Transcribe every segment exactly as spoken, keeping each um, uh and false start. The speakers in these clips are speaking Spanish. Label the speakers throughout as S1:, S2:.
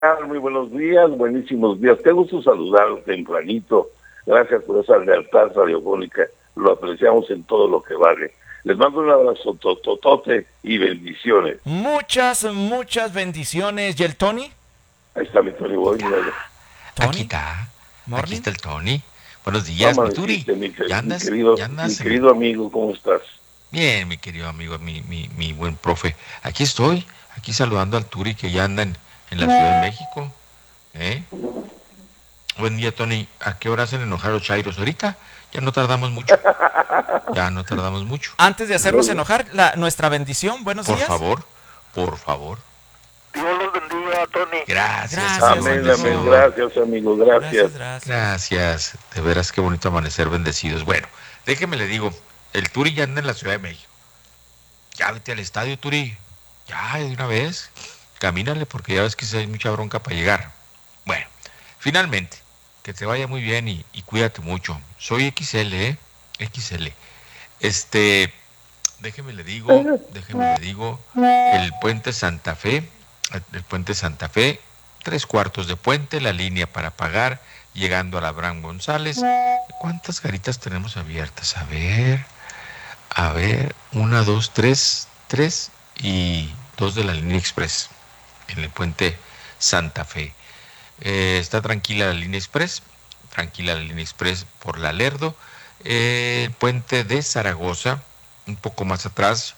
S1: Muy buenos días, buenísimos días. Qué gusto saludarlo tempranito. Gracias por esa lealtad radiofónica. Lo apreciamos en todo lo que vale. Les mando un abrazo tototote y bendiciones.
S2: Muchas, muchas bendiciones. ¿Y el Tony?
S1: Ahí está mi Tony Boy, míralo.
S3: Aquí
S2: ¿Tony?
S3: está, aquí
S2: ¿Morning?
S3: está el Tony. Buenos días,
S1: Vamos a
S3: mi Turi.
S1: decirte, mi,
S3: ¿Ya
S1: mi
S3: andas?
S1: querido,
S3: ¿Ya
S1: mi
S3: andas en...?
S1: querido amigo, ¿cómo estás?
S3: Bien, mi querido amigo, mi, mi, mi buen profe. Aquí estoy, aquí saludando al Turi que ya anda en, en la Ciudad de México. ¿Eh? Buen día, Tony. ¿A qué hora hacen enojar los chairos? Ahorita ya no tardamos mucho. Ya no tardamos mucho.
S2: Antes de hacerlos
S1: No,
S2: enojar, la, nuestra bendición. Buenos
S3: Por
S2: días.
S3: favor, por favor.
S4: Dios los bendiga, Tony.
S3: Gracias,
S2: Gracias,
S3: amigo
S1: amén, amén.
S2: amigo.
S3: bendecido.
S1: Gracias, amigo, gracias.
S2: Gracias, gracias.
S3: Gracias. De veras, qué bonito amanecer bendecidos. Bueno, déjeme le digo, el Turi ya anda en la Ciudad de México. Ya vete al estadio, Turi. Ya, de una vez. Camínale porque ya ves que hay mucha bronca para llegar. Bueno, finalmente, que te vaya muy bien y, y cuídate mucho. Soy X L, ¿eh? X L. Este, déjeme le digo, déjeme le digo, el puente Santa Fe, el puente Santa Fe, tres cuartos de puente, la línea para pagar, llegando a la Abraham González. ¿Cuántas garitas tenemos abiertas? A ver, a ver, una, dos, tres, tres y dos de la línea express en el puente Santa Fe. Eh, está tranquila la línea express, tranquila la línea express por la Lerdo. Eh, el puente de Zaragoza, un poco más atrás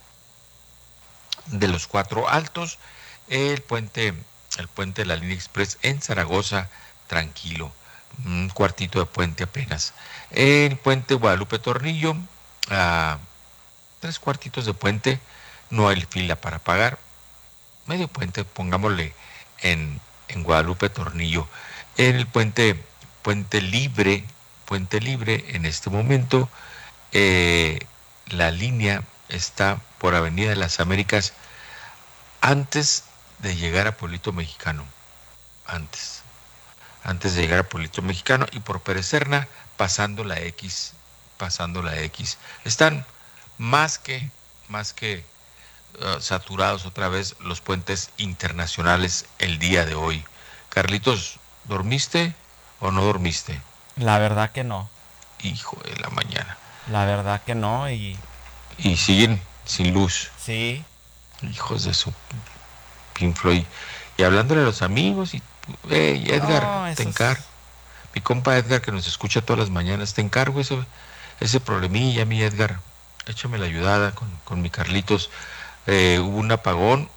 S3: de los Cuatro Altos. El puente, el puente de la línea express en Zaragoza, tranquilo, un cuartito de puente apenas. El puente Guadalupe Tornillo, a tres cuartitos de puente, no hay fila para pagar. Medio puente, pongámosle en, en Guadalupe Tornillo. En el puente, puente libre, puente libre, en este momento, eh, la línea está por Avenida de las Américas antes de llegar a Pueblito Mexicano. Antes. Antes de llegar a Pueblito Mexicano y por Pérez Serna, pasando la X. Pasando la X. Están más que, más que uh, saturados otra vez los puentes internacionales el día de hoy. Carlitos, ¿dormiste o no dormiste?
S2: La verdad que no.
S3: Hijo de la mañana.
S2: La verdad que no. Y
S3: Y siguen sin luz.
S2: sí.
S3: Hijos de su Pink Floyd. Y hablándole a los amigos y hey, Edgar,
S2: No,
S3: te
S2: eso
S3: encargo.
S2: es...
S3: Mi compa Edgar que nos escucha todas las mañanas, te encargo ese, ese problemilla, mi Edgar. Échame la ayudada con, con mi Carlitos. Eh, hubo un apagón.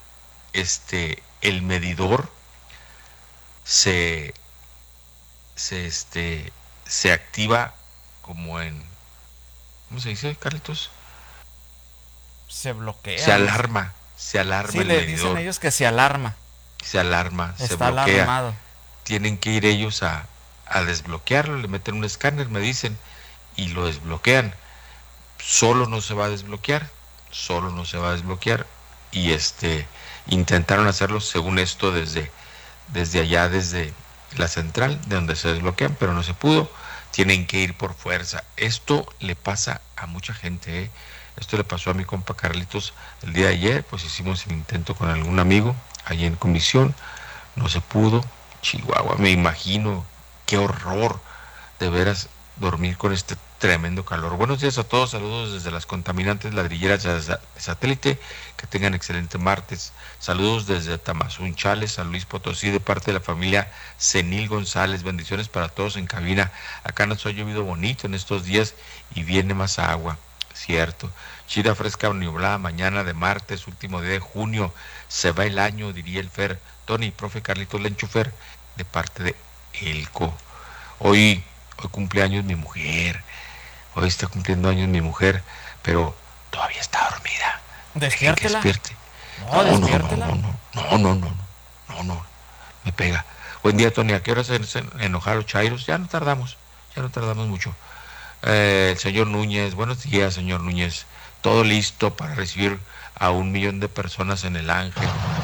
S3: Este, el medidor se, se, este, se activa como en, ¿cómo se dice, Carlitos?
S2: Se bloquea.
S3: Se alarma, se alarma
S2: Sí,
S3: el
S2: le dicen
S3: medidor.
S2: ellos que se alarma.
S3: Se alarma, se
S2: Está
S3: bloquea.
S2: alarmado.
S3: Tienen que ir ellos a, a desbloquearlo, le meten un escáner, me dicen, y lo desbloquean. Solo no se va a desbloquear, solo no se va a desbloquear. Y este, intentaron hacerlo según esto desde, desde allá, desde la central, de donde se desbloquean, pero no se pudo. Tienen que ir por fuerza. Esto le pasa a mucha gente, ¿eh? Esto le pasó a mi compa Carlitos el día de ayer, pues hicimos el intento con algún amigo allí en comisión, no se pudo. Chihuahua, me imagino, qué horror, de veras, dormir con este tremendo calor. Buenos días a todos, saludos desde las contaminantes ladrilleras de satélite, que tengan excelente martes. Saludos desde Tamazunchales, San Luis Potosí, de parte de la familia Cenil González. Bendiciones para todos en cabina. Acá nos ha llovido bonito en estos días y viene más agua, cierto. Chida fresca nublada mañana de martes, último día de junio. Se va el año, diría el Fer. Tony, profe Carlitos Lenchufer, de parte de Elco. Hoy, hoy cumpleaños mi mujer. Hoy está cumpliendo años mi mujer, pero todavía está dormida. Dejen que
S2: Despiértela.
S3: despierte.
S2: No,
S3: No, no, no,
S2: despiértela.
S3: no, no, no, no, no, no, no, me pega. Buen día, Tony. ¿A qué hora se enojar los chairos? Ya no tardamos, ya no tardamos mucho. Eh, el señor Núñez, buenos días, señor Núñez. Todo listo para recibir a un millón de personas en el Ángel.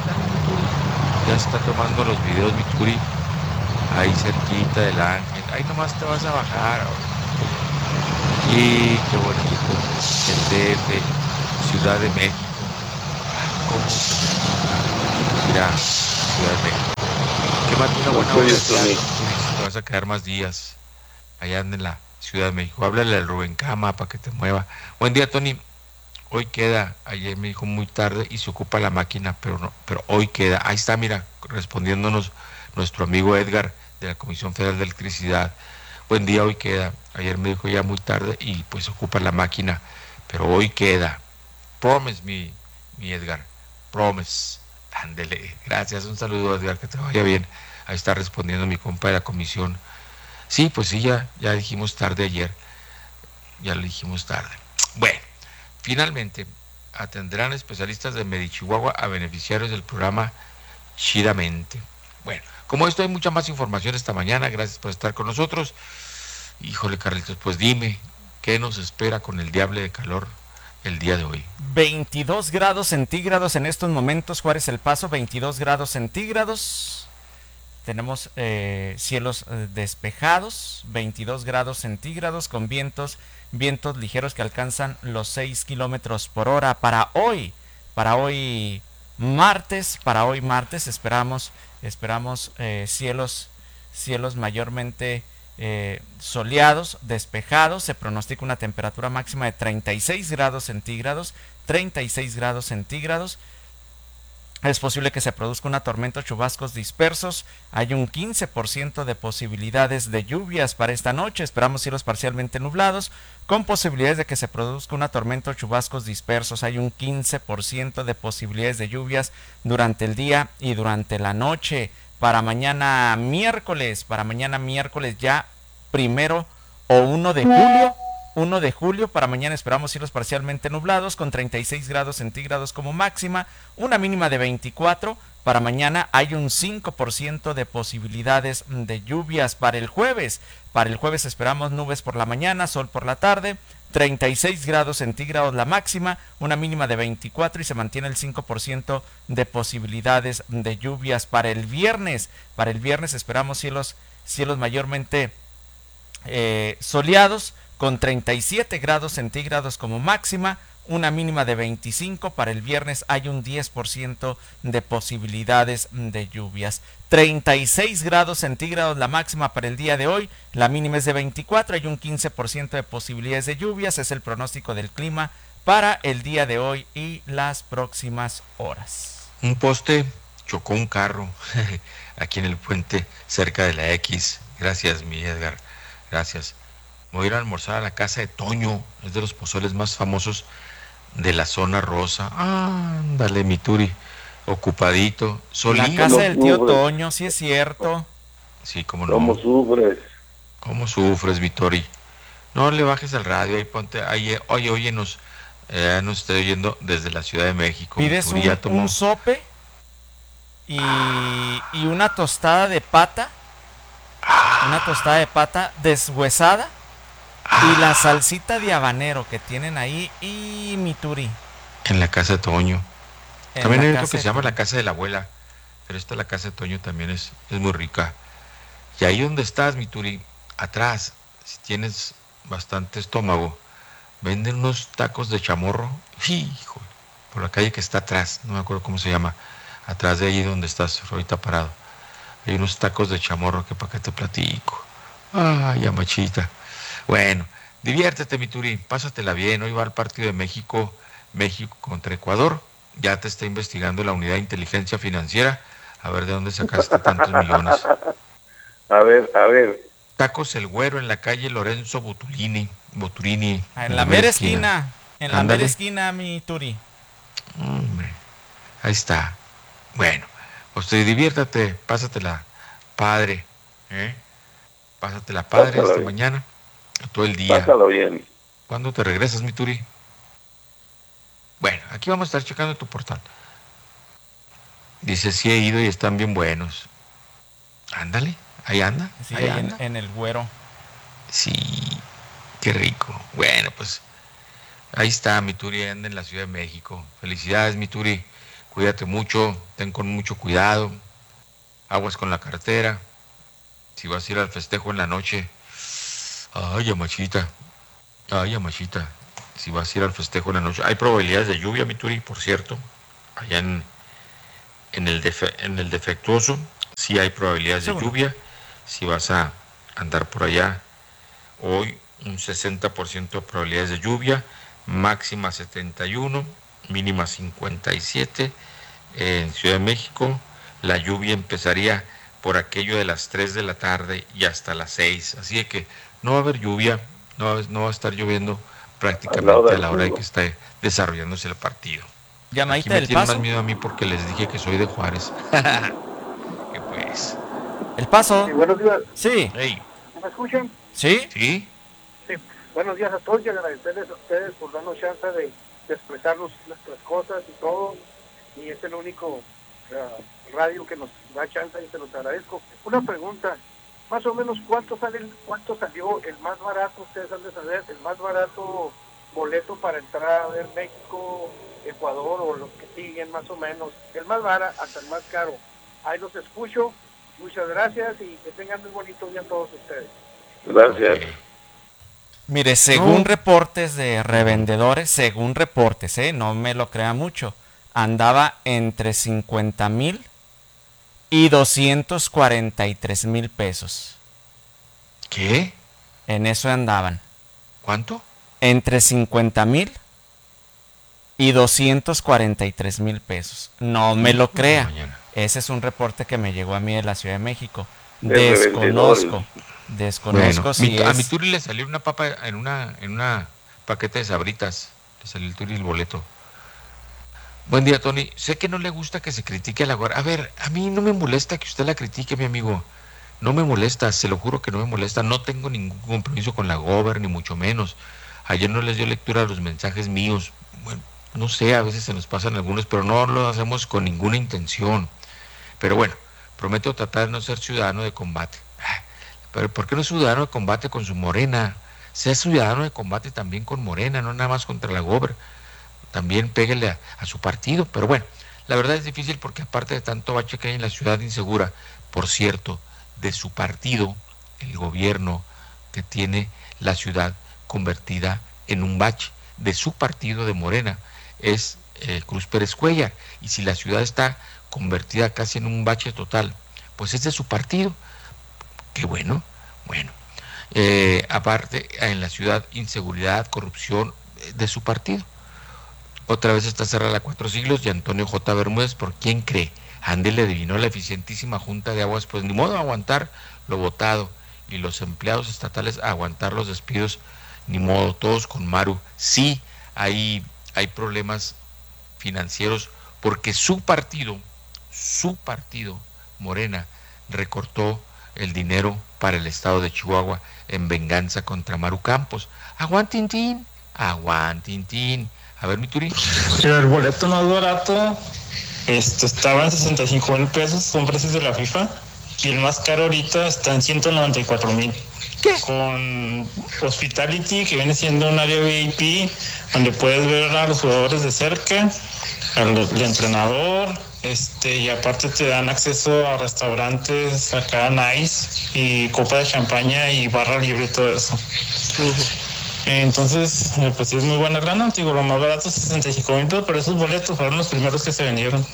S3: Ya está tomando los videos, mi Turi, ahí cerquita del Ángel. Ahí nomás te vas a bajar. Y qué bonito. El D F, Ciudad de México. ¿Cómo? Mira, Ciudad de México. Que mande una buena
S1: Oye,
S3: hora de
S1: Tony.
S3: teatro, Turi, te vas a quedar más días allá en la Ciudad de México. Háblale al Rubén Cama para que te mueva. Buen día, Tony. Hoy queda, ayer me dijo muy tarde y se ocupa la máquina, pero no, pero hoy queda. Ahí está, mira, respondiéndonos nuestro amigo Edgar de la Comisión Federal de Electricidad. Buen día, hoy queda. Ayer me dijo ya muy tarde y pues se ocupa la máquina, pero hoy queda. Promise, mi, mi Edgar. Promise. Ándele. Gracias, un saludo, Edgar, que te vaya bien. Ahí está respondiendo mi compa de la comisión. Sí, pues sí, ya, ya dijimos tarde ayer. Ya lo dijimos tarde. Bueno. Finalmente, atenderán especialistas de Medichihuahua a beneficiarios del programa Chidamente. Bueno, como esto hay mucha más información esta mañana, gracias por estar con nosotros. Híjole, Carlitos, pues dime, ¿qué nos espera con el diable de calor el día de hoy?
S2: veintidós grados centígrados en estos momentos, Juárez El Paso, veintidós grados centígrados. Tenemos eh, cielos eh, despejados, veintidós grados centígrados con vientos, vientos ligeros que alcanzan los seis kilómetros por hora. Para hoy, para hoy martes, para hoy martes esperamos, esperamos eh, cielos, cielos mayormente eh, soleados, despejados. Se pronostica una temperatura máxima de treinta y seis grados centígrados, treinta y seis grados centígrados. Es posible que se produzca una tormenta o chubascos dispersos. Hay un quince por ciento de posibilidades de lluvias para esta noche. Esperamos cielos parcialmente nublados, con posibilidades de que se produzca una tormenta o chubascos dispersos. Hay un quince por ciento de posibilidades de lluvias durante el día y durante la noche. Para mañana miércoles, para mañana miércoles ya primero o uno de julio. uno de julio, para mañana esperamos cielos parcialmente nublados con treinta y seis grados centígrados como máxima, una mínima de veinticuatro. Para mañana hay un cinco por ciento de posibilidades de lluvias. Para el jueves, para el jueves esperamos nubes por la mañana, sol por la tarde, treinta y seis grados centígrados la máxima, una mínima de veinticuatro y se mantiene el cinco por ciento de posibilidades de lluvias. Para el viernes, para el viernes esperamos cielos, cielos mayormente eh, soleados, con treinta y siete grados centígrados como máxima, una mínima de veinticinco. Para el viernes hay un diez por ciento de posibilidades de lluvias. treinta y seis grados centígrados la máxima para el día de hoy, la mínima es de veinticuatro, hay un quince por ciento de posibilidades de lluvias. Es el pronóstico del clima para el día de hoy y las próximas horas.
S3: Un poste chocó un carro aquí en el puente cerca de la X. Gracias, mi Edgar. Gracias. Voy a ir a almorzar a la casa de Toño, es de los pozoles más famosos de la zona rosa. Ah, ándale, mi Turi, ocupadito, solito.
S2: La casa del tío Toño, sí es cierto.
S3: Sí, cómo no.
S1: ¿Cómo sufres?
S3: ¿Cómo sufres, mi Tori? No le bajes al radio, ahí ponte, ahí, oye, óyenos, eh, nos estoy oyendo desde la Ciudad de México.
S2: Pides un,
S3: ya tomó...
S2: un sope y, y una tostada de pata, ah. una tostada de pata deshuesada. Y la salsita de habanero que tienen ahí, y mi Turi.
S3: En la casa de Toño. En también hay otro que se llama la casa de la abuela. Pero esta, la casa de Toño, también es, es muy rica. Y ahí donde estás, mi Turi, atrás, si tienes bastante estómago, venden unos tacos de chamorro. Hijo, por la calle que está atrás, no me acuerdo cómo se llama. Atrás de ahí donde estás, ahorita parado. Hay unos tacos de chamorro que para qué te platico. Ay, amachita. Bueno, diviértete, mi Turi, pásatela bien. Hoy va al partido de México, México contra Ecuador. Ya te está investigando la unidad de inteligencia financiera. A ver de dónde sacaste tantos millones.
S1: A ver, a ver.
S3: Tacos El Güero en la calle Lorenzo Botulini. Boturini.
S2: En, en la mera esquina. En la mera esquina, mi Turi.
S3: Hombre, ahí está. Bueno, pues te diviértate, pásatela padre. ¿eh? Pásatela padre Pásala esta bien. mañana. Todo el día.
S1: Pásalo bien.
S3: ¿Cuándo te regresas, mi Turi? Bueno, aquí vamos a estar checando tu portal. Dice, sí he ido y están bien buenos. Ándale, ahí anda.
S2: Sí,
S3: ahí
S2: en,
S3: anda.
S2: en el Güero.
S3: Sí, qué rico. Bueno, pues ahí está, mi Turi anda en la Ciudad de México. Felicidades, mi Turi. Cuídate mucho, ten con mucho cuidado. Aguas con la cartera. Si vas a ir al festejo en la noche... Ay, amachita, ay, amachita, si vas a ir al festejo en la noche. Hay probabilidades de lluvia, mi Turi, por cierto, allá en, En el, defe, en el defectuoso sí hay probabilidades de lluvia. Si vas a andar por allá hoy, un sesenta por ciento de probabilidades de lluvia, máxima setenta y uno, mínima cincuenta y siete. En Ciudad de México la lluvia empezaría por aquello de las tres de la tarde y hasta las seis, así de que no va a haber lluvia, no va, no va a estar lloviendo prácticamente a la hora de que esté desarrollándose el partido.
S2: Llamadita
S3: Aquí me
S2: del
S3: tienen
S2: Paso.
S3: más miedo a mí porque les dije que soy de Juárez. Que pues.
S2: El Paso.
S4: Sí, buenos días.
S2: Sí.
S3: Hey.
S4: ¿Me escuchan?
S2: ¿Sí?
S3: ¿Sí?
S4: Sí. Buenos días a todos y agradecerles a ustedes por darnos chance de, de expresarnos nuestras cosas y todo. Y es el único uh, radio que nos da chance y se los agradezco. Una pregunta. Más o menos, ¿cuánto sale, cuánto salió el más barato? Ustedes han de saber, el más barato boleto para entrar a ver México, Ecuador o los que siguen más o menos. El más barato hasta el más caro. Ahí los escucho. Muchas gracias y que tengan muy bonito día todos ustedes.
S1: Gracias.
S3: Okay.
S2: Mire, según
S3: No.
S2: reportes de revendedores, según reportes, ¿eh? No me lo crea mucho, andaba entre cincuenta mil y doscientos cuarenta y tres mil pesos.
S3: ¿Qué?
S2: En eso andaban.
S3: ¿Cuánto?
S2: Entre cincuenta mil y doscientos cuarenta y tres mil pesos. No me lo crea.
S3: Mañana.
S2: Ese es un reporte que me llegó a mí de la Ciudad de México.
S1: De
S2: Desconozco. Desconozco
S3: Bueno,
S2: si
S3: mi,
S2: es...
S3: a mi Turi le salió una papa en una en una paquete de Sabritas. Le salió el Turi el boleto. Buen día, Tony. Sé que no le gusta que se critique a la Guardia. A ver, a mí no me molesta que usted la critique, mi amigo. No me molesta, se lo juro que no me molesta. No tengo ningún compromiso con la Gober, ni mucho menos. Ayer no les dio lectura a los mensajes míos. Bueno, no sé, a veces se nos pasan algunos, pero no lo hacemos con ninguna intención. Pero bueno, prometo tratar de no ser ciudadano de combate. Pero ¿por qué no es ciudadano de combate con su Morena? Sea ciudadano de combate también con Morena, no nada más contra la Gober. También péguele a, a su partido. Pero bueno, la verdad es difícil porque aparte de tanto bache que hay en la ciudad insegura, por cierto, de su partido, el gobierno que tiene la ciudad convertida en un bache, de su partido de Morena, es eh, Cruz Pérez Cuellar. Y si la ciudad está convertida casi en un bache total, pues es de su partido. Qué bueno, bueno. Eh, aparte, en la ciudad, inseguridad, corrupción, eh, de su partido. Otra vez está cerrada la Cuatro Siglos y Antonio J. Bermúdez, ¿por quién cree? Ande le adivinó la eficientísima Junta de Aguas, pues ni modo aguantar lo votado y los empleados estatales aguantar los despidos, ni modo, todos con Maru. Sí, hay, hay problemas financieros porque su partido, su partido, Morena, recortó el dinero para el estado de Chihuahua en venganza contra Maru Campos. Aguantintín, aguantintín. A ver, mi Turi.
S5: Pero el boleto no es barato. Esto estaba en sesenta y cinco mil pesos, son precios de la FIFA. Y el más caro ahorita está en ciento noventa y cuatro mil.
S3: ¿Qué?
S5: Con Hospitality, que viene siendo un área V I P, donde puedes ver a los jugadores de cerca, al, al entrenador, este, y aparte te dan acceso a restaurantes acá nice, y copa de champaña y barra libre y todo eso. Uh-huh. Entonces, pues sí es muy buena grana, digo, lo más barato es sesenta y cinco mil pesos, pero esos boletos fueron los primeros que se vendieron.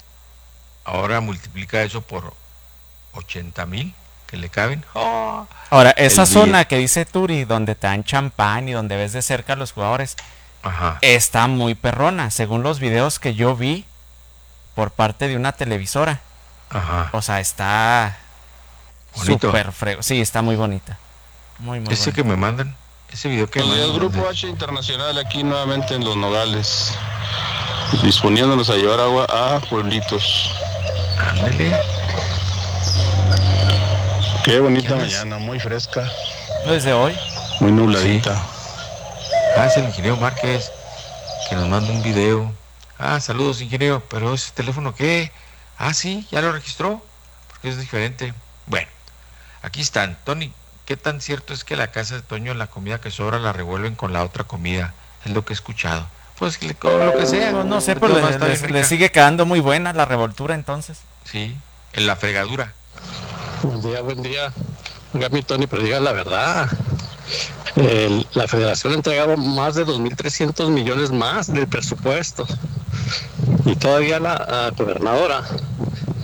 S3: Ahora multiplica eso por ochenta mil que le caben. Oh,
S2: Ahora, esa zona que dice Turi, donde te dan champán y donde ves de cerca a los jugadores,
S3: ajá,
S2: está muy perrona, según los videos que yo vi por parte de una televisora.
S3: Ajá.
S2: O sea, está súper fregón. Sí, está muy bonita. Muy, muy
S3: Ese
S2: bonita.
S3: que me mandan. Ese video que
S6: el, el Grupo H Internacional aquí nuevamente en Los Nogales, disponiéndonos a llevar agua a pueblitos.
S3: Ándale.
S6: Qué bonita mañana, muy fresca.
S2: Desde hoy.
S6: Muy nubladita.
S3: Sí. Ah, es el ingeniero Márquez que nos manda un video. Ah, saludos, ingeniero, pero ese teléfono ¿qué? Ah, sí, ya lo registró, porque es diferente. Bueno, aquí están, Tony. ¿Qué tan cierto es que la casa de Toño la comida que sobra la revuelven con la otra comida? Es lo que he escuchado. Pues con lo que sea.
S2: No, no sé, pero le, le, le sigue quedando muy buena la revoltura entonces.
S3: Sí, en la fregadura.
S7: Buen día, buen día. Oiga, mi Tony, pero diga la verdad. El, la federación ha entregado más de dos mil trescientos millones más del presupuesto. Y todavía la, la gobernadora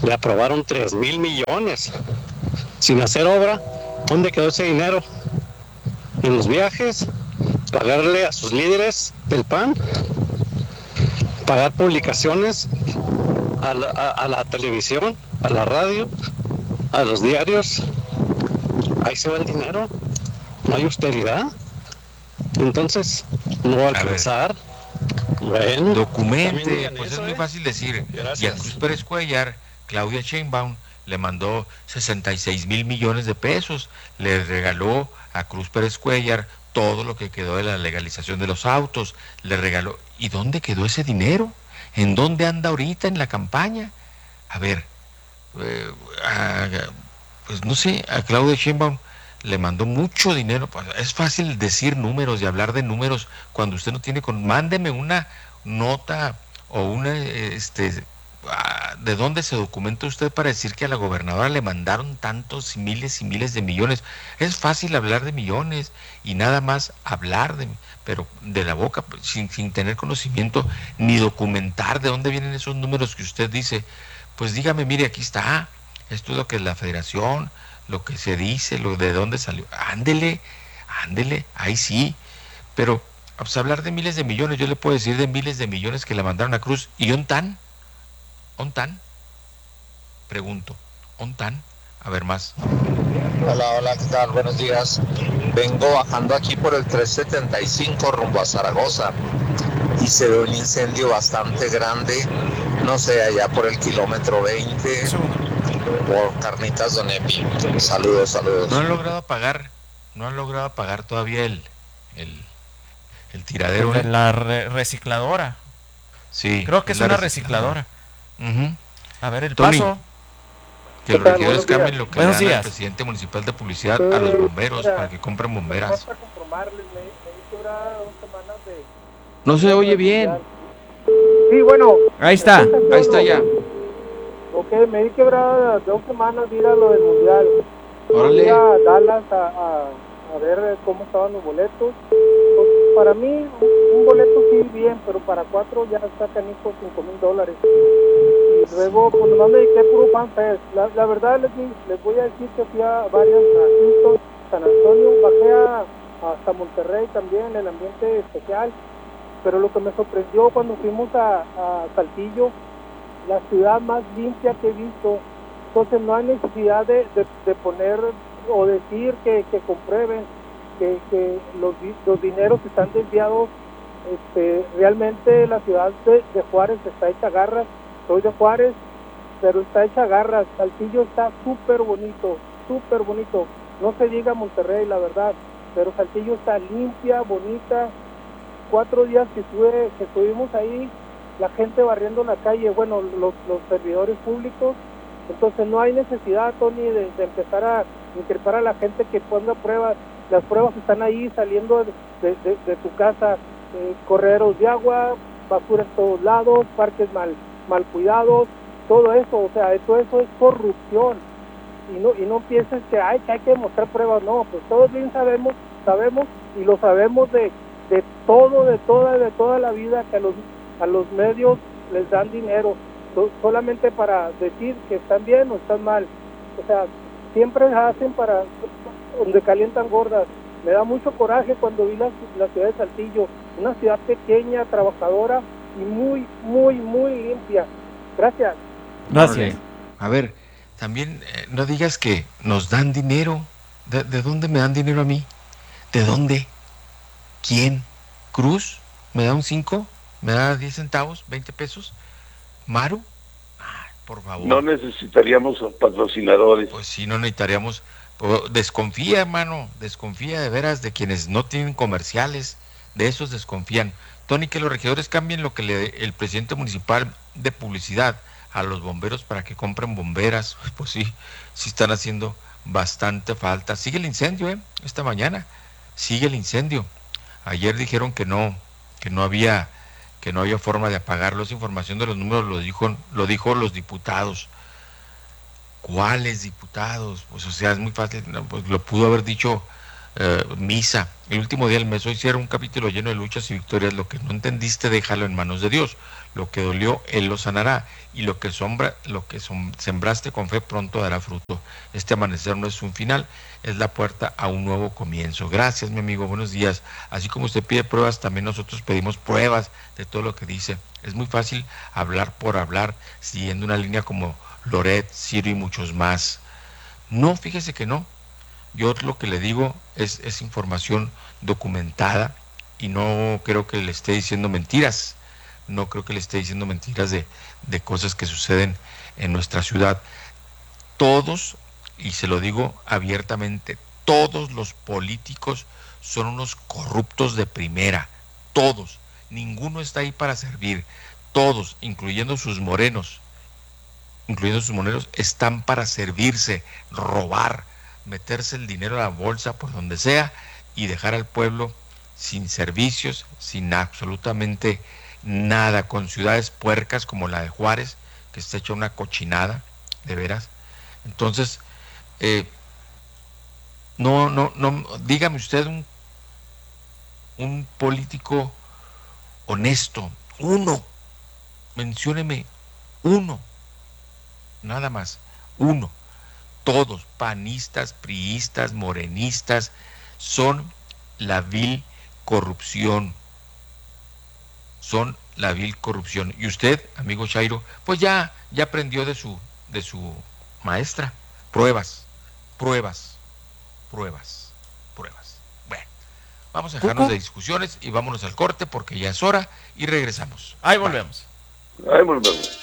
S7: le aprobaron tres mil millones sin hacer obra. ¿Dónde quedó ese dinero? En los viajes, pagarle a sus líderes del P A N, pagar publicaciones a la, a, a la televisión, a la radio, a los diarios. Ahí se va el dinero, no hay austeridad. Entonces, no va a alcanzar. Bueno,
S3: documente, pues
S7: eso,
S3: es muy
S7: ¿eh?
S3: fácil decir.
S7: Gracias.
S3: Y a Cruz Pérez Cuellar, Claudia Sheinbaum le mandó sesenta y seis mil millones de pesos, le regaló a Cruz Pérez Cuellar todo lo que quedó de la legalización de los autos, le regaló. ¿Y dónde quedó ese dinero? ¿En dónde anda ahorita en la campaña? A ver, eh, a, pues no sé, a Claudia Sheinbaum le mandó mucho dinero. Es fácil decir números y hablar de números cuando usted no tiene con. Mándeme una nota o una, este, ¿de dónde se documenta usted para decir que a la gobernadora le mandaron tantos miles y miles de millones? Es fácil hablar de millones y nada más hablar de, pero de la boca, sin, sin tener conocimiento ni documentar de dónde vienen esos números que usted dice. Pues dígame, mire, aquí está, esto es lo que es la federación, lo que se dice, lo de dónde salió. Ándele, ándele, ahí sí. Pero, pues hablar de miles de millones, yo le puedo decir de miles de millones que le mandaron a Cruz. ¿Y ONTAN? ¿ONTAN? Pregunto, ¿ONTAN? A ver más.
S8: Hola, hola, ¿qué tal? Buenos días. Vengo bajando aquí por el trescientos setenta y cinco rumbo a Zaragoza y se ve un incendio bastante grande, no sé, allá por el kilómetro veinte, por Carnitas Don Epi. Saludos, saludos.
S3: No han logrado apagar, no han logrado apagar todavía el, el, el tiradero.
S2: ¿De la re recicladora?
S3: Sí.
S2: Creo que es una recicladora.
S3: recicladora. Uh-huh.
S2: A ver, el
S3: Tony,
S2: paso.
S3: que los regidores cambien lo que le
S2: Buenos
S3: dan
S2: días.
S3: al presidente municipal de publicidad a los bomberos para que compren bomberas. No se oye bien.
S4: Sí, bueno.
S2: Ahí está,
S3: ahí está ya.
S4: Ok, me di quebrada dos semanas de ir a lo del mundial.
S3: Órale.
S4: Fui a Dallas a, a, a ver cómo estaban los boletos. Pues, para mí, un, un boleto sí bien, pero para cuatro ya está canijo cinco mil dólares. Y luego, pues nomás me dediqué puro fanfest. La, la verdad, les, les voy a decir que fui a varias, a Houston, San Antonio, bajé a, hasta Monterrey también, el ambiente especial. Pero lo que me sorprendió cuando fuimos a, a Saltillo, la ciudad más limpia que he visto. Entonces no hay necesidad de, de, de poner o decir que, que comprueben que, que los, los dineros están desviados. Este, realmente la ciudad de, de Juárez está hecha garras. Soy de Juárez, pero está hecha garras. Saltillo está súper bonito, súper bonito. No se diga Monterrey, la verdad, pero Saltillo está limpia, bonita. Cuatro días que estuve, que estuvimos ahí, la gente barriendo la calle, bueno, los, los servidores públicos. Entonces no hay necesidad, Tony, de, de empezar a increpar a la gente que ponga pruebas. Las pruebas están ahí saliendo de, de, de, de tu casa, eh, correros de agua, basura en todos lados, parques mal, mal cuidados, todo eso, o sea, todo eso es corrupción. Y no, y no pienses que hay, que hay que mostrar pruebas, no, pues todos bien sabemos, sabemos, y lo sabemos de, de todo, de toda, de toda la vida, que a los, a los medios les dan dinero, so, solamente para decir que están bien o están mal. O sea, siempre hacen para donde calientan gordas. Me da mucho coraje cuando vi la, la ciudad de Saltillo, una ciudad pequeña, trabajadora y muy, muy, muy limpia. Gracias.
S2: Gracias.
S3: A ver, también eh, no digas que nos dan dinero. ¿De, ¿De dónde me dan dinero a mí? ¿De dónde? ¿Quién? ¿Cruz? ¿Me da un cinco? ¿Me da diez centavos? ¿veinte pesos? ¿Maru? Ay, por favor.
S1: No necesitaríamos patrocinadores.
S3: Pues sí, no necesitaríamos. Pues, desconfía, hermano, desconfía de veras de quienes no tienen comerciales, de esos desconfían. Tony, que los regidores cambien lo que le dé el presidente municipal de publicidad a los bomberos para que compren bomberas. Pues sí, sí están haciendo bastante falta. Sigue el incendio, ¿eh? Esta mañana sigue el incendio. Ayer dijeron que no, que no había, que no había forma de apagarlo. Esa información de los números lo dijo, lo dijo los diputados. ¿Cuáles diputados? Pues o sea, es muy fácil, no, pues lo pudo haber dicho eh, misa, el último día del mes, hoy cierra un capítulo lleno de luchas y victorias. Lo que no entendiste, déjalo en manos de Dios. Lo que dolió, Él lo sanará. Y lo que sombra, lo que som, sembraste con fe pronto dará fruto. Este amanecer no es un final, es la puerta a un nuevo comienzo. Gracias, mi amigo, buenos días. Así como usted pide pruebas, también nosotros pedimos pruebas de todo lo que dice. Es muy fácil hablar por hablar, siguiendo una línea como Loret, Ciro y muchos más. No, fíjese que no. Yo lo que le digo es, es información documentada y no creo que le esté diciendo mentiras. No creo que le esté diciendo mentiras de, de cosas que suceden en nuestra ciudad. Todos, y se lo digo abiertamente, todos los políticos son unos corruptos de primera. Todos. Ninguno está ahí para servir. Todos, incluyendo sus morenos, incluyendo sus morenos, están para servirse, robar, meterse el dinero a la bolsa por donde sea y dejar al pueblo sin servicios, sin absolutamente nada, con ciudades puercas como la de Juárez, que está hecha una cochinada, de veras. Entonces, eh, no, no, no, dígame usted un, un político honesto, uno, mencióneme uno, nada más, uno. Todos, panistas, priistas, morenistas, son la vil corrupción. Son la vil corrupción. Y usted, amigo Chairo, pues ya, ya aprendió de su, de su maestra. Pruebas, pruebas, pruebas, pruebas. Bueno, vamos a dejarnos de discusiones y vámonos al corte porque ya es hora y regresamos.
S2: Ahí volvemos.
S1: Ahí volvemos.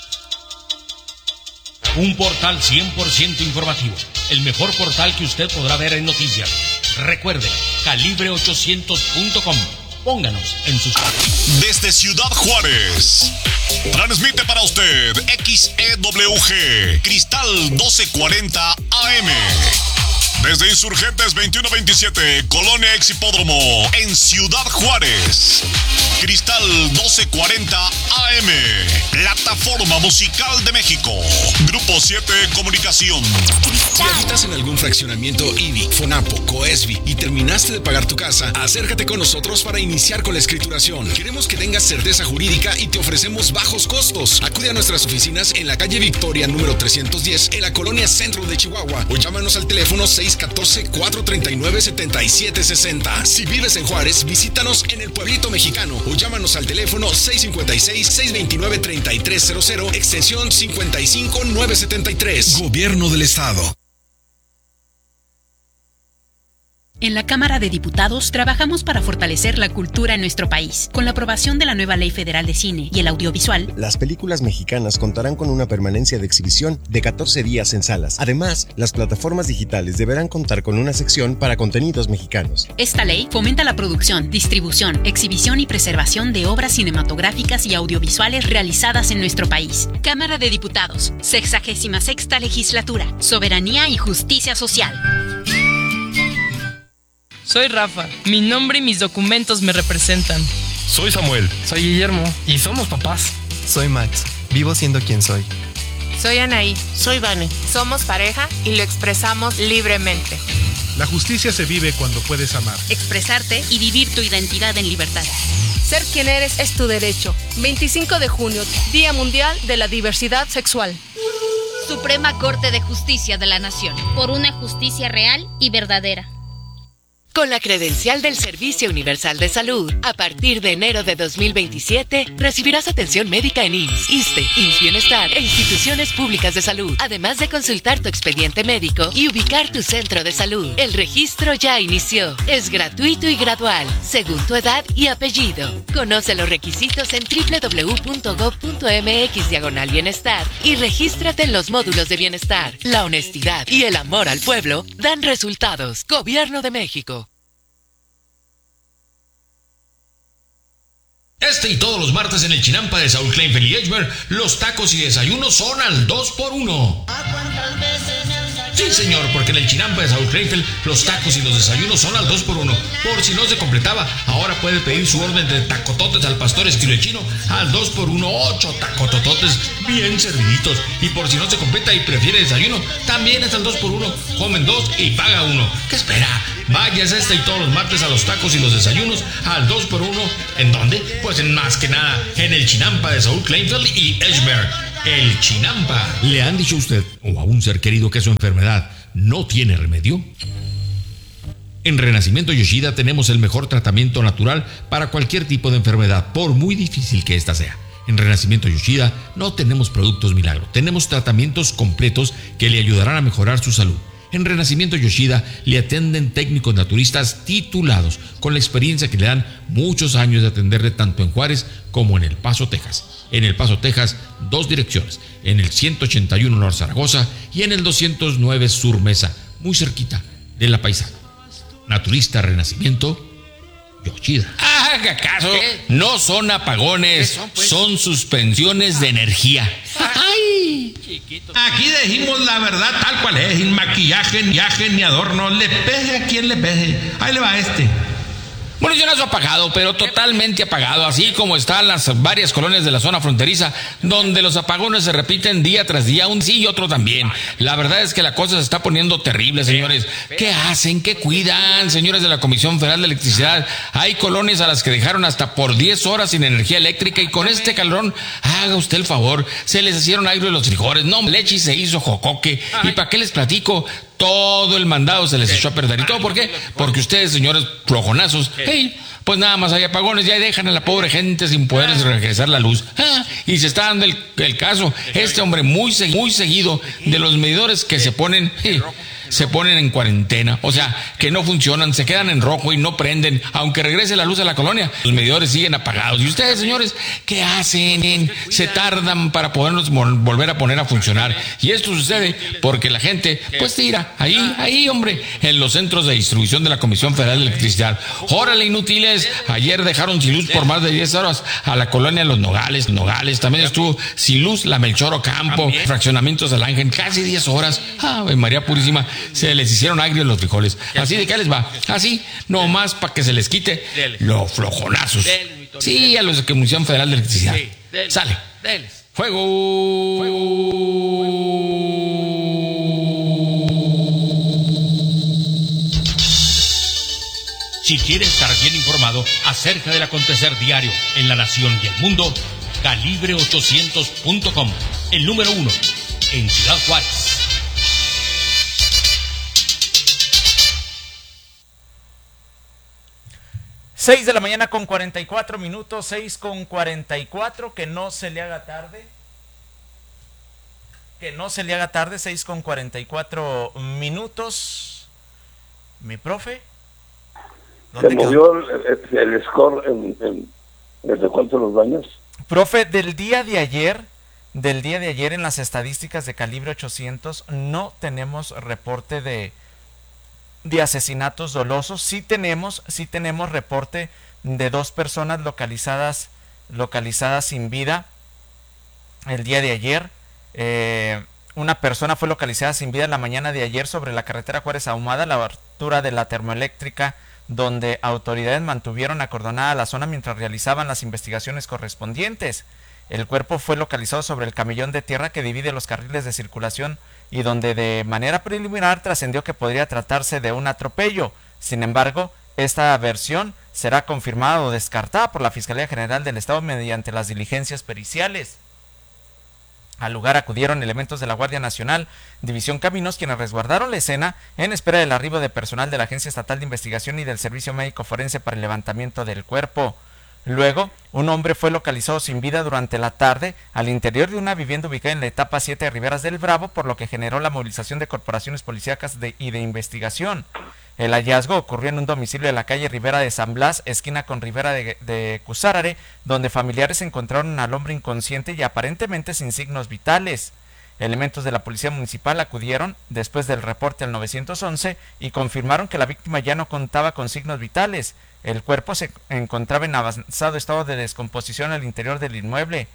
S9: Un portal cien por ciento informativo. El mejor portal que usted podrá ver en noticias. Recuerde, calibre ochocientos punto com. Pónganos en sus...
S10: Desde Ciudad Juárez, transmite para usted X E W G, Cristal doce cuarenta A M. Desde Insurgentes veintiuno veintisiete, Colonia Ex Hipódromo, en Ciudad Juárez. Cristal doce cuarenta A M, Plataforma Musical de México. Grupo siete Comunicación.
S11: Si habitas en algún fraccionamiento I B I, FONAPO, COESBI y terminaste de pagar tu casa, acércate con nosotros para iniciar con la escrituración. Queremos que tengas certeza jurídica y te ofrecemos bajos costos. Acude a nuestras oficinas en la calle Victoria número trescientos diez, en la colonia Centro de Chihuahua, o llámanos al teléfono seis uno cuatro, cuatro tres nueve, siete siete seis cero. Si vives en Juárez, visítanos en el Pueblito Mexicano o llámanos al teléfono seis cinco seis, seis dos nueve, tres tres cero cero, extensión cincuenta y cinco nueve setenta y tres. Gobierno del Estado.
S12: En la Cámara de Diputados trabajamos para fortalecer la cultura en nuestro país. Con la aprobación de la nueva Ley Federal de Cine y el Audiovisual,
S13: las películas mexicanas contarán con una permanencia de exhibición de catorce días en salas. Además, las plataformas digitales deberán contar con una sección para contenidos mexicanos.
S12: Esta ley fomenta la producción, distribución, exhibición y preservación de obras cinematográficas y audiovisuales realizadas en nuestro país. Cámara de Diputados, sexagésima sexta Legislatura, Soberanía y Justicia Social.
S14: Soy Rafa, mi nombre y mis documentos me representan.
S15: Soy Samuel.
S16: Soy Guillermo.
S15: Y somos papás.
S16: Soy Max, vivo siendo quien soy.
S17: Soy Anaí.
S18: Soy Vane.
S17: Somos pareja y lo expresamos libremente.
S19: La justicia se vive cuando puedes amar,
S12: expresarte y vivir tu identidad en libertad.
S20: Ser quien eres es tu derecho. veinticinco de junio, Día Mundial de la Diversidad Sexual.
S21: Suprema Corte de Justicia de la Nación. Por una justicia real y verdadera.
S22: Con la credencial del Servicio Universal de Salud, a partir de enero de dos mil veintisiete, recibirás atención médica en I M S S, ISSSTE, I M S S Bienestar e instituciones públicas de salud, además de consultar tu expediente médico y ubicar tu centro de salud. El registro ya inició. Es gratuito y gradual, según tu edad y apellido. Conoce los requisitos en doble u doble u doble u punto gob punto eme equis diagonal bienestar y regístrate en los módulos de bienestar. La honestidad y el amor al pueblo dan resultados. Gobierno de México.
S9: Este y todos los martes en el Chinampa de Saúl Kleinfeld y Edgeberg, los tacos y desayunos son al dos por uno.
S23: ¿A cuántas veces me han sacado?
S9: Sí, Sí, señor, porque en el Chinampa de Saúl Kleinfeld los tacos y los desayunos son al dos por uno. Por si no se completaba, ahora puede pedir su orden de tacototes al pastor estilo chino al dos por uno, ocho tacotototes bien serviditos. Y por si no se completa y prefiere desayuno, también es al dos por uno. Comen dos y paga uno. ¿Qué espera? Váyase este y todos los martes a los tacos y los desayunos al dos por uno. ¿En dónde? Pues en más que nada, en el Chinampa de Saúl Kleinfeld y Edgemere. El Chinampa. ¿Le han dicho a usted o a un ser querido que su enfermedad no tiene remedio? En Renacimiento Yoshida tenemos el mejor tratamiento natural para cualquier tipo de enfermedad, por muy difícil que ésta sea. En Renacimiento Yoshida no tenemos productos milagro, tenemos tratamientos completos que le ayudarán a mejorar su salud. En Renacimiento Yoshida le atienden técnicos naturistas titulados, con la experiencia que le dan muchos años de atenderle tanto en Juárez como en El Paso, Texas. En El Paso, Texas, dos direcciones, en el ciento ochenta y uno Norte Zaragoza y en el doscientos nueve Sur Mesa, muy cerquita de La Paisana. Naturista Renacimiento Yoshida.
S5: Haga caso, ¿qué? No son apagones, son, pues? Son suspensiones de energía.
S18: Ay, aquí decimos la verdad tal cual es, sin maquillaje, ni aje, ni adorno, le peje a quien le peje. Ahí le va este.
S5: Bueno, yo no soy apagado, pero totalmente apagado, así como están las varias colonias de la zona fronteriza, donde los apagones se repiten día tras día, un sí y otro también. La verdad es que la cosa se está poniendo terrible, señores. ¿Qué hacen? ¿Qué cuidan, señores de la Comisión Federal de Electricidad? Hay colonias a las que dejaron hasta por diez horas sin energía eléctrica, y con este calorón, haga usted el favor, se les hicieron aire los frijoles, no, leche se hizo jocoque. ¿Y para qué les platico? Todo el mandado se les echó a perder. ¿Y todo por qué? Porque ustedes, señores flojonazos, hey, pues nada más hay apagones, ya dejan a la pobre gente sin poder regresar la luz. Ah, y se está dando el, el caso, este hombre muy, muy seguido, de los medidores que se ponen... Hey, se ponen en cuarentena, o sea, que no funcionan, se quedan en rojo y no prenden, aunque regrese la luz a la colonia, los medidores siguen apagados. Y ustedes, señores, ¿qué hacen? Se tardan para podernos volver a poner a funcionar. Y esto sucede porque la gente, pues tira, ahí, ahí, hombre, en los centros de distribución de la Comisión Federal de Electricidad. Órale, inútiles, ayer dejaron sin luz por más de diez horas a la colonia Los Nogales, Nogales, también estuvo sin luz la Melchor Ocampo, fraccionamientos del Ángel, casi diez horas. Ave María Purísima, se les hicieron agrios los frijoles. Así de que les va, así, nomás para que se les quite los flojonazos. Sí, a los de Comisión Federal de Electricidad. Sale. Fuego.
S9: Si quieres estar bien informado acerca del acontecer diario en la nación y el mundo, calibre ochocientos punto com, el número uno en Ciudad Juárez.
S2: seis de la mañana con cuarenta y cuatro minutos, seis con cuarenta y cuatro, que no se le haga tarde. Que no se le haga tarde, seis con cuarenta y cuatro minutos. Mi profe.
S1: ¿Se movió el, el, el score en, en, desde cuántos los baños?
S2: Profe, del día de ayer, del día de ayer en las estadísticas de calibre ochocientos no tenemos reporte de... de asesinatos dolosos. Sí tenemos, sí tenemos reporte de dos personas localizadas, localizadas sin vida el día de ayer. Eh, una persona fue localizada sin vida en la mañana de ayer sobre la carretera Juárez Ahumada, a la altura de la termoeléctrica, donde autoridades mantuvieron acordonada la zona mientras realizaban las investigaciones correspondientes. El cuerpo fue localizado sobre el camellón de tierra que divide los carriles de circulación y donde de manera preliminar trascendió que podría tratarse de un atropello. Sin embargo, esta versión será confirmada o descartada por la Fiscalía General del Estado mediante las diligencias periciales. Al lugar acudieron elementos de la Guardia Nacional, División Caminos, quienes resguardaron la escena en espera del arribo de personal de la Agencia Estatal de Investigación y del Servicio Médico Forense para el levantamiento del cuerpo. Luego, un hombre fue localizado sin vida durante la tarde al interior de una vivienda ubicada en la etapa siete de Riberas del Bravo, por lo que generó la movilización de corporaciones policíacas de, y de investigación. El hallazgo ocurrió en un domicilio de la calle Rivera de San Blas, esquina con Rivera de, de Cusárare, donde familiares encontraron al hombre inconsciente y aparentemente sin signos vitales. Elementos de la Policía Municipal acudieron después del reporte al nueve once y confirmaron que la víctima ya no contaba con signos vitales. El cuerpo se encontraba en avanzado estado de descomposición al interior del inmueble.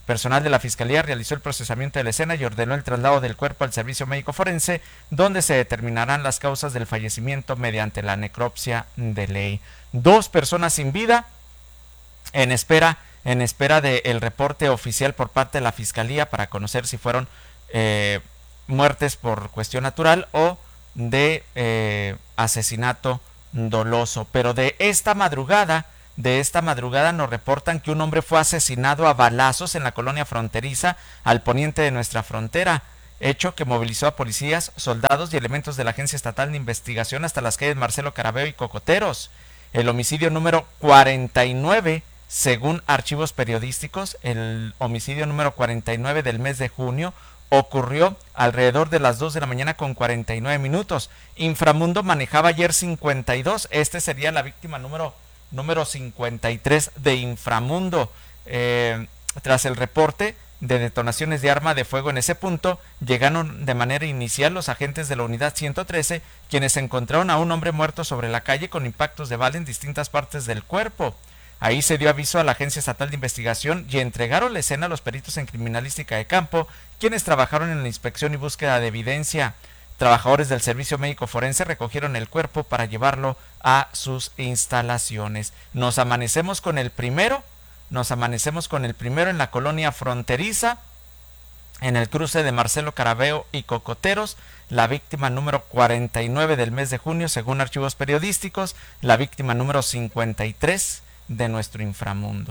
S2: Personal de la Fiscalía realizó el procesamiento de la escena y ordenó el traslado del cuerpo al Servicio Médico Forense, donde se determinarán las causas del fallecimiento mediante la necropsia de ley. Dos personas sin vida en espera, en espera del reporte oficial por parte de la Fiscalía para conocer si fueron eh, muertes por cuestión natural o de eh, asesinato doloso. Pero de esta madrugada, de esta madrugada nos reportan que un hombre fue asesinado a balazos en la colonia fronteriza al poniente de nuestra frontera, hecho que movilizó a policías, soldados y elementos de la Agencia Estatal de Investigación hasta las calles Marcelo Carabeo y Cocoteros. El homicidio número cuarenta y nueve, según archivos periodísticos, el homicidio número cuarenta y nueve del mes de junio ocurrió alrededor de las dos de la mañana con cuarenta y nueve minutos. Inframundo manejaba ayer cincuenta y dos, este sería la víctima número, número cincuenta y tres de Inframundo. Eh, tras el reporte de detonaciones de arma de fuego en ese punto, llegaron de manera inicial los agentes de la unidad ciento trece, quienes encontraron a un hombre muerto sobre la calle con impactos de bala en distintas partes del cuerpo. Ahí se dio aviso a la Agencia Estatal de Investigación y entregaron la escena a los peritos en criminalística de campo, quienes trabajaron en la inspección y búsqueda de evidencia. Trabajadores del Servicio Médico Forense recogieron el cuerpo para llevarlo a sus instalaciones. Nos amanecemos con el primero, nos amanecemos con el primero en la colonia fronteriza, en el cruce de Marcelo Carabeo y Cocoteros, la víctima número cuarenta y nueve del mes de junio, según archivos periodísticos, la víctima número cincuenta y tres de nuestro inframundo.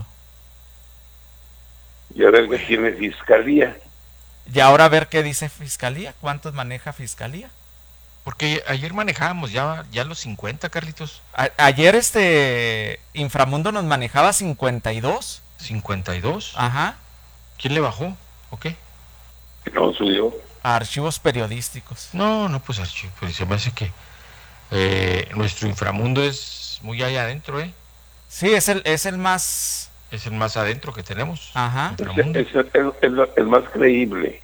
S1: Y ahora que tiene Fiscalía.
S2: Y ahora a ver qué dice Fiscalía, cuántos maneja Fiscalía.
S3: Porque ayer manejábamos ya, ya los cincuenta, Carlitos.
S2: A, ayer este Inframundo nos manejaba cincuenta y dos.
S3: ¿cincuenta y dos?
S2: Ajá.
S3: ¿Quién le bajó? ¿O qué?
S1: No, subió.
S2: A archivos periodísticos.
S3: No, no, pues archivos, pues se me hace que eh, nuestro Inframundo es muy allá adentro, ¿eh?
S2: Sí, es el, es el más...
S3: Es el más adentro que tenemos.
S2: Ajá.
S1: Es, es, es, es el más creíble.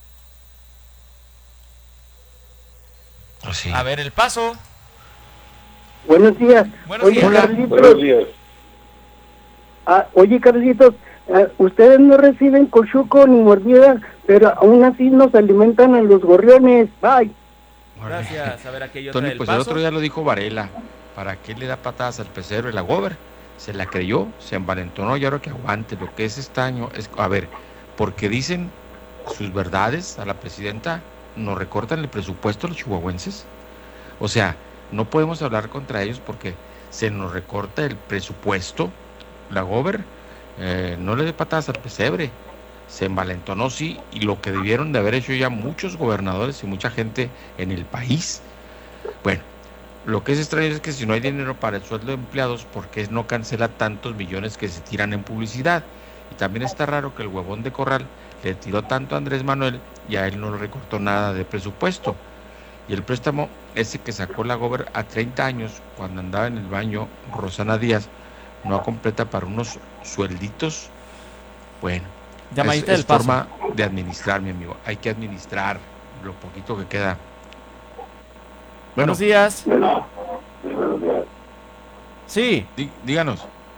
S3: Así.
S2: A ver, el paso.
S6: Buenos días.
S2: Buenos
S6: oye,
S2: días.
S6: Carlitos.
S1: Buenos días.
S6: Ah, oye, Carlitos, ah, ustedes no reciben cochuco ni mordida, pero aún así nos alimentan a los gorriones. Bye.
S2: Gracias. A ver, aquello
S3: Tony,
S2: trae el
S3: pues
S2: paso.
S3: el otro día lo dijo Varela. ¿Para qué le da patadas al pecero y la gober? Se la creyó, se envalentonó y ahora que aguante lo que es este año. Es, a ver, porque dicen sus verdades a la presidenta, nos recortan el presupuesto a los chihuahuenses. O sea, no podemos hablar contra ellos porque se nos recorta el presupuesto. La gober eh, no le dé patadas al pesebre. Se envalentonó, sí, y lo que debieron de haber hecho ya muchos gobernadores y mucha gente en el país. Bueno, lo que es extraño es que si no hay dinero para el sueldo de empleados, ¿por qué no cancela tantos millones que se tiran en publicidad? Y también está raro que el huevón de Corral le tiró tanto a Andrés Manuel y a él no le recortó nada de presupuesto. Y el préstamo ese que sacó la gober a treinta años, cuando andaba en el baño Rosana Díaz, no completa para unos suelditos. Bueno,
S2: Llamadita
S3: es,
S2: del
S3: es
S2: paso.
S3: forma de administrar, mi amigo. Hay que administrar lo poquito que queda. Bueno,
S2: Buenos días. Sí.
S3: Dí, díganos.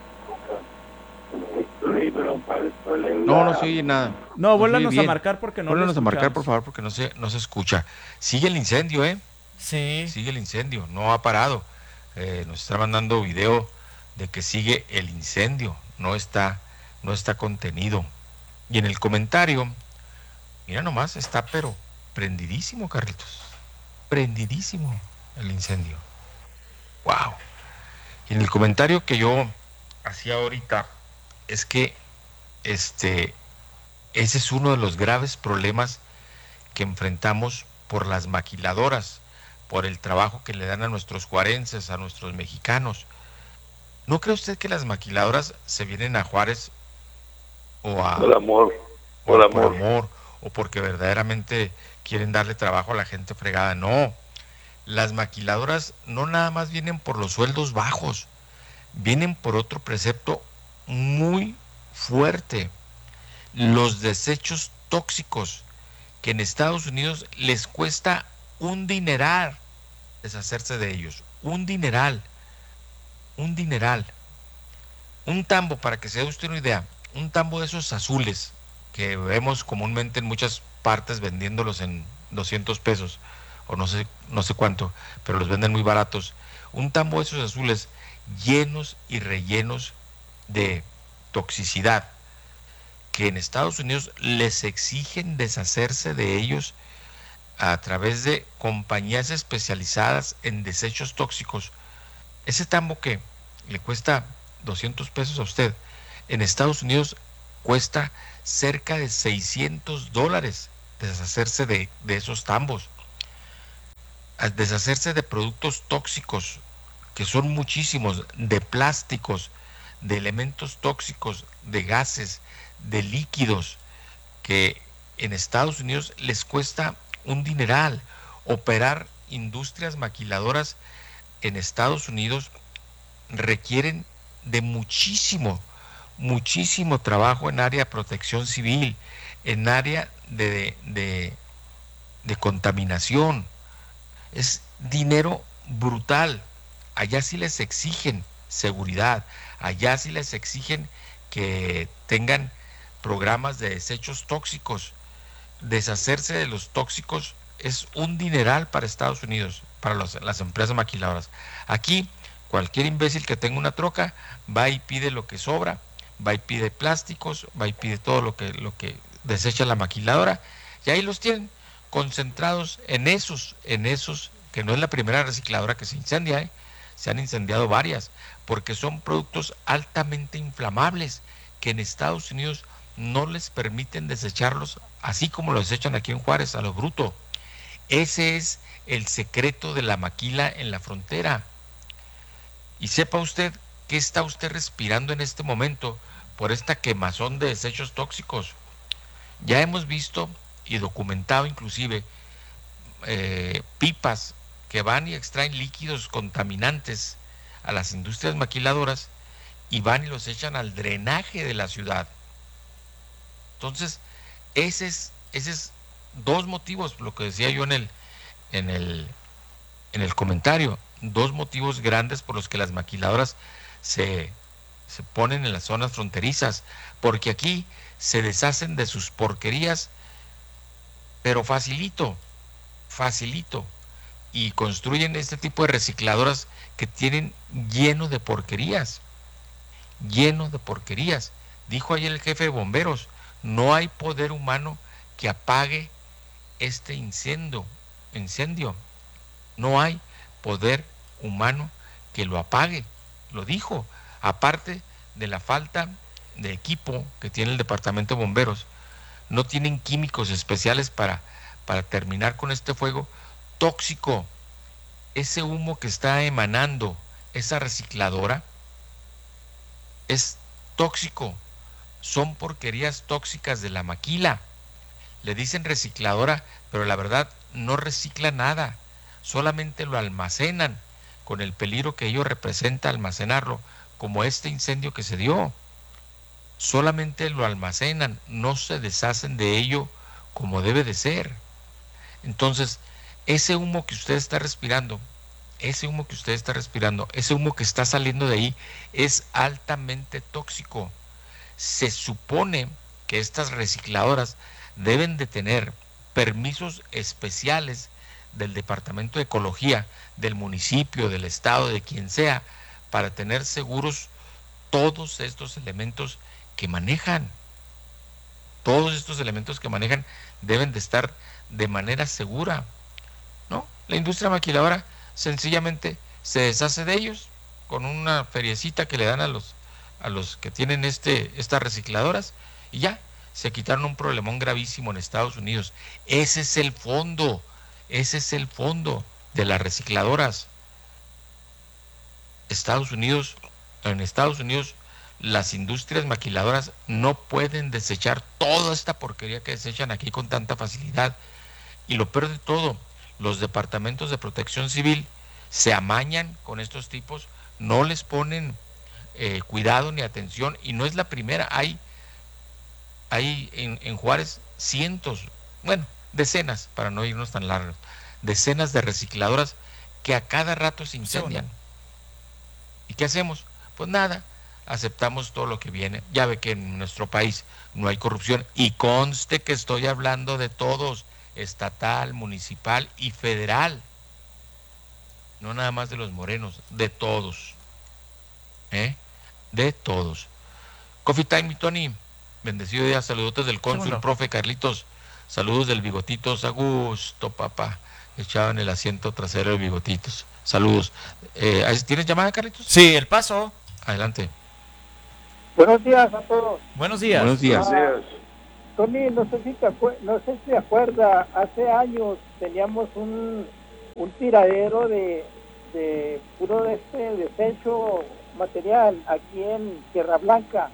S3: No, no se oye nada.
S2: No, vuélvanos
S3: se oye
S2: a marcar porque no
S3: Vuélvanos
S2: lo
S3: a marcar,
S2: escuchamos.
S3: por favor, porque no se, no se escucha. Sigue el incendio, ¿eh?
S2: Sí.
S3: Sigue el incendio, no ha parado. Eh, nos está mandando video de que sigue el incendio, no está, no está contenido. Y en el comentario, mira nomás, está pero prendidísimo, Carlitos. Prendidísimo el incendio. Wow. Y en el comentario que yo hacía ahorita es que este ese es uno de los graves problemas que enfrentamos por las maquiladoras, por el trabajo que le dan a nuestros juarenses, a nuestros mexicanos. ¿No cree usted que las maquiladoras se vienen a Juárez o a
S1: Por amor, por
S3: o
S1: amor.
S3: por amor o porque verdaderamente quieren darle trabajo a la gente fregada? No. Las maquiladoras no nada más vienen por los sueldos bajos, vienen por otro precepto muy fuerte: los desechos tóxicos, que en Estados Unidos les cuesta un dineral deshacerse de ellos, un dineral, un dineral. Un tambo, para que se dé usted una idea, un tambo de esos azules, que vemos comúnmente en muchas partes vendiéndolos en doscientos pesos o no sé, no sé cuánto, pero los venden muy baratos. Un tambo de esos azules llenos y rellenos de toxicidad, que en Estados Unidos les exigen deshacerse de ellos a través de compañías especializadas en desechos tóxicos. Ese tambo que le cuesta doscientos pesos a usted, en Estados Unidos cuesta cerca de seiscientos dólares deshacerse de, de esos tambos. Al deshacerse de productos tóxicos, que son muchísimos, de plásticos, de elementos tóxicos, de gases, de líquidos, que en Estados Unidos les cuesta un dineral. Operar industrias maquiladoras en Estados Unidos requieren de muchísimo, muchísimo trabajo en área de protección civil, en área de, de, de contaminación. Es dinero brutal. Allá sí les exigen seguridad, allá sí les exigen que tengan programas de desechos tóxicos. Deshacerse de los tóxicos es un dineral para Estados Unidos, para los, las empresas maquiladoras. Aquí cualquier imbécil que tenga una troca va y pide lo que sobra, va y pide plásticos, va y pide todo lo que, lo que desecha la maquiladora, y ahí los tienen concentrados en esos, en esos, que no es la primera recicladora que se incendia, ¿eh? Se han incendiado varias, porque son productos altamente inflamables que en Estados Unidos no les permiten desecharlos así como lo desechan aquí en Juárez, a lo bruto. Ese es el secreto de la maquila en la frontera. Y sepa usted qué está usted respirando en este momento por esta quemazón de desechos tóxicos. Ya hemos visto y documentado inclusive eh, pipas que van y extraen líquidos contaminantes a las industrias maquiladoras y van y los echan al drenaje de la ciudad. Entonces, ese es, ese es dos motivos, lo que decía yo en el, en el, en el comentario, dos motivos grandes por los que las maquiladoras se, se ponen en las zonas fronterizas, porque aquí se deshacen de sus porquerías, pero facilito, facilito, y construyen este tipo de recicladoras que tienen lleno de porquerías, lleno de porquerías. Dijo ayer el jefe de bomberos, no hay poder humano que apague este incendio, incendio, no hay poder humano que lo apague, lo dijo, aparte de la falta de equipo que tiene el departamento de bomberos. No tienen químicos especiales para, para terminar con este fuego tóxico. Ese humo que está emanando esa recicladora es tóxico, son porquerías tóxicas de la maquila. Le dicen recicladora, pero la verdad no recicla nada, solamente lo almacenan con el peligro que ello representa almacenarlo, como este incendio que se dio. Solamente lo almacenan, no se deshacen de ello como debe de ser. Entonces, ese humo que usted está respirando, ese humo que usted está respirando, ese humo que está saliendo de ahí es altamente tóxico. Se supone que estas recicladoras deben de tener permisos especiales del Departamento de Ecología, del municipio, del estado, de quien sea, para tener seguros todos estos elementos que manejan. Todos estos elementos que manejan deben de estar de manera segura, ¿no? La industria maquiladora sencillamente se deshace de ellos con una feriecita que le dan a los a los que tienen este estas recicladoras y ya se quitaron un problemón gravísimo en Estados Unidos. Ese es el fondo, ese es el fondo de las recicladoras. Estados Unidos, en Estados Unidos las industrias maquiladoras no pueden desechar toda esta porquería que desechan aquí con tanta facilidad. Y lo peor de todo, los departamentos de protección civil se amañan con estos tipos, no les ponen eh, cuidado ni atención, y no es la primera. Hay, hay en, en Juárez cientos, bueno, decenas, para no irnos tan largos, decenas de recicladoras que a cada rato se incendian. ¿Y qué hacemos? Pues nada, aceptamos todo lo que viene. Ya ve que en nuestro país no hay corrupción, y conste que estoy hablando de todos, estatal, municipal y federal, no nada más de los morenos, de todos, ¿eh? De todos. Coffee Time, mi Tony, bendecido día, saludos del cónsul, no? Profe Carlitos, saludos del Bigotitos, a gusto, papá, echaban el asiento trasero de Bigotitos, saludos. Eh, ¿Tienes llamada, Carlitos?
S2: Sí, El Paso.
S3: Adelante.
S6: Buenos días a todos.
S2: Buenos días.
S3: Buenos días.
S6: Ah, Tony, no sé si te acuer- no sé si te acuerdas, hace años teníamos un, un tiradero de, de puro de este desecho material aquí en Tierra Blanca.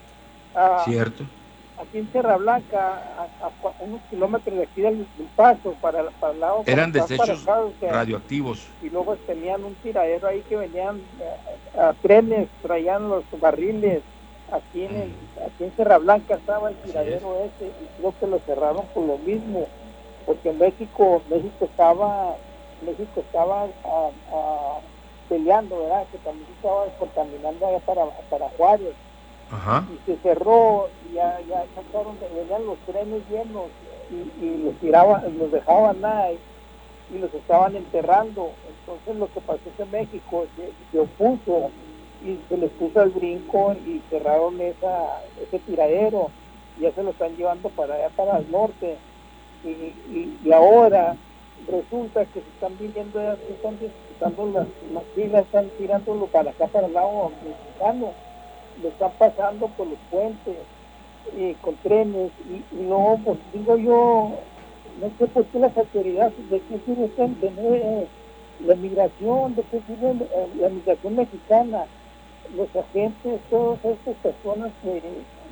S6: Ah,
S3: Cierto.
S6: Aquí en Tierra Blanca, a, a unos kilómetros de aquí del, del Paso, para, para el lado.
S3: Eran
S6: para
S3: desechos
S6: para acá, o sea,
S3: radioactivos.
S6: Y luego tenían un tiradero ahí que venían eh, a trenes, traían los barriles. Aquí en, el, aquí en Tierra Blanca estaba el tiradero ese, y creo que lo cerraron por lo mismo, porque México México estaba México estaba a, a, peleando, ¿verdad? Que también estaba contaminando allá para, para Juárez.
S3: Ajá.
S6: Y se cerró, y ya, ya sacaron, venían los trenes llenos y, y los tiraban, los dejaban ahí y los estaban enterrando. Entonces lo que pasó es que México se, se opuso y se les puso el brinco y cerraron esa ese tiradero, y ya se lo están llevando para allá, para el norte, y, y, y ahora resulta que se están viniendo, ya se están disputando las, las filas, están tirándolo para acá, para el lado mexicano, lo están pasando por los puentes eh, con trenes, y, y no, pues digo yo, no sé por qué las autoridades, de qué sirve tener la migración, de qué sirve la migración mexicana, los agentes, todas estas personas que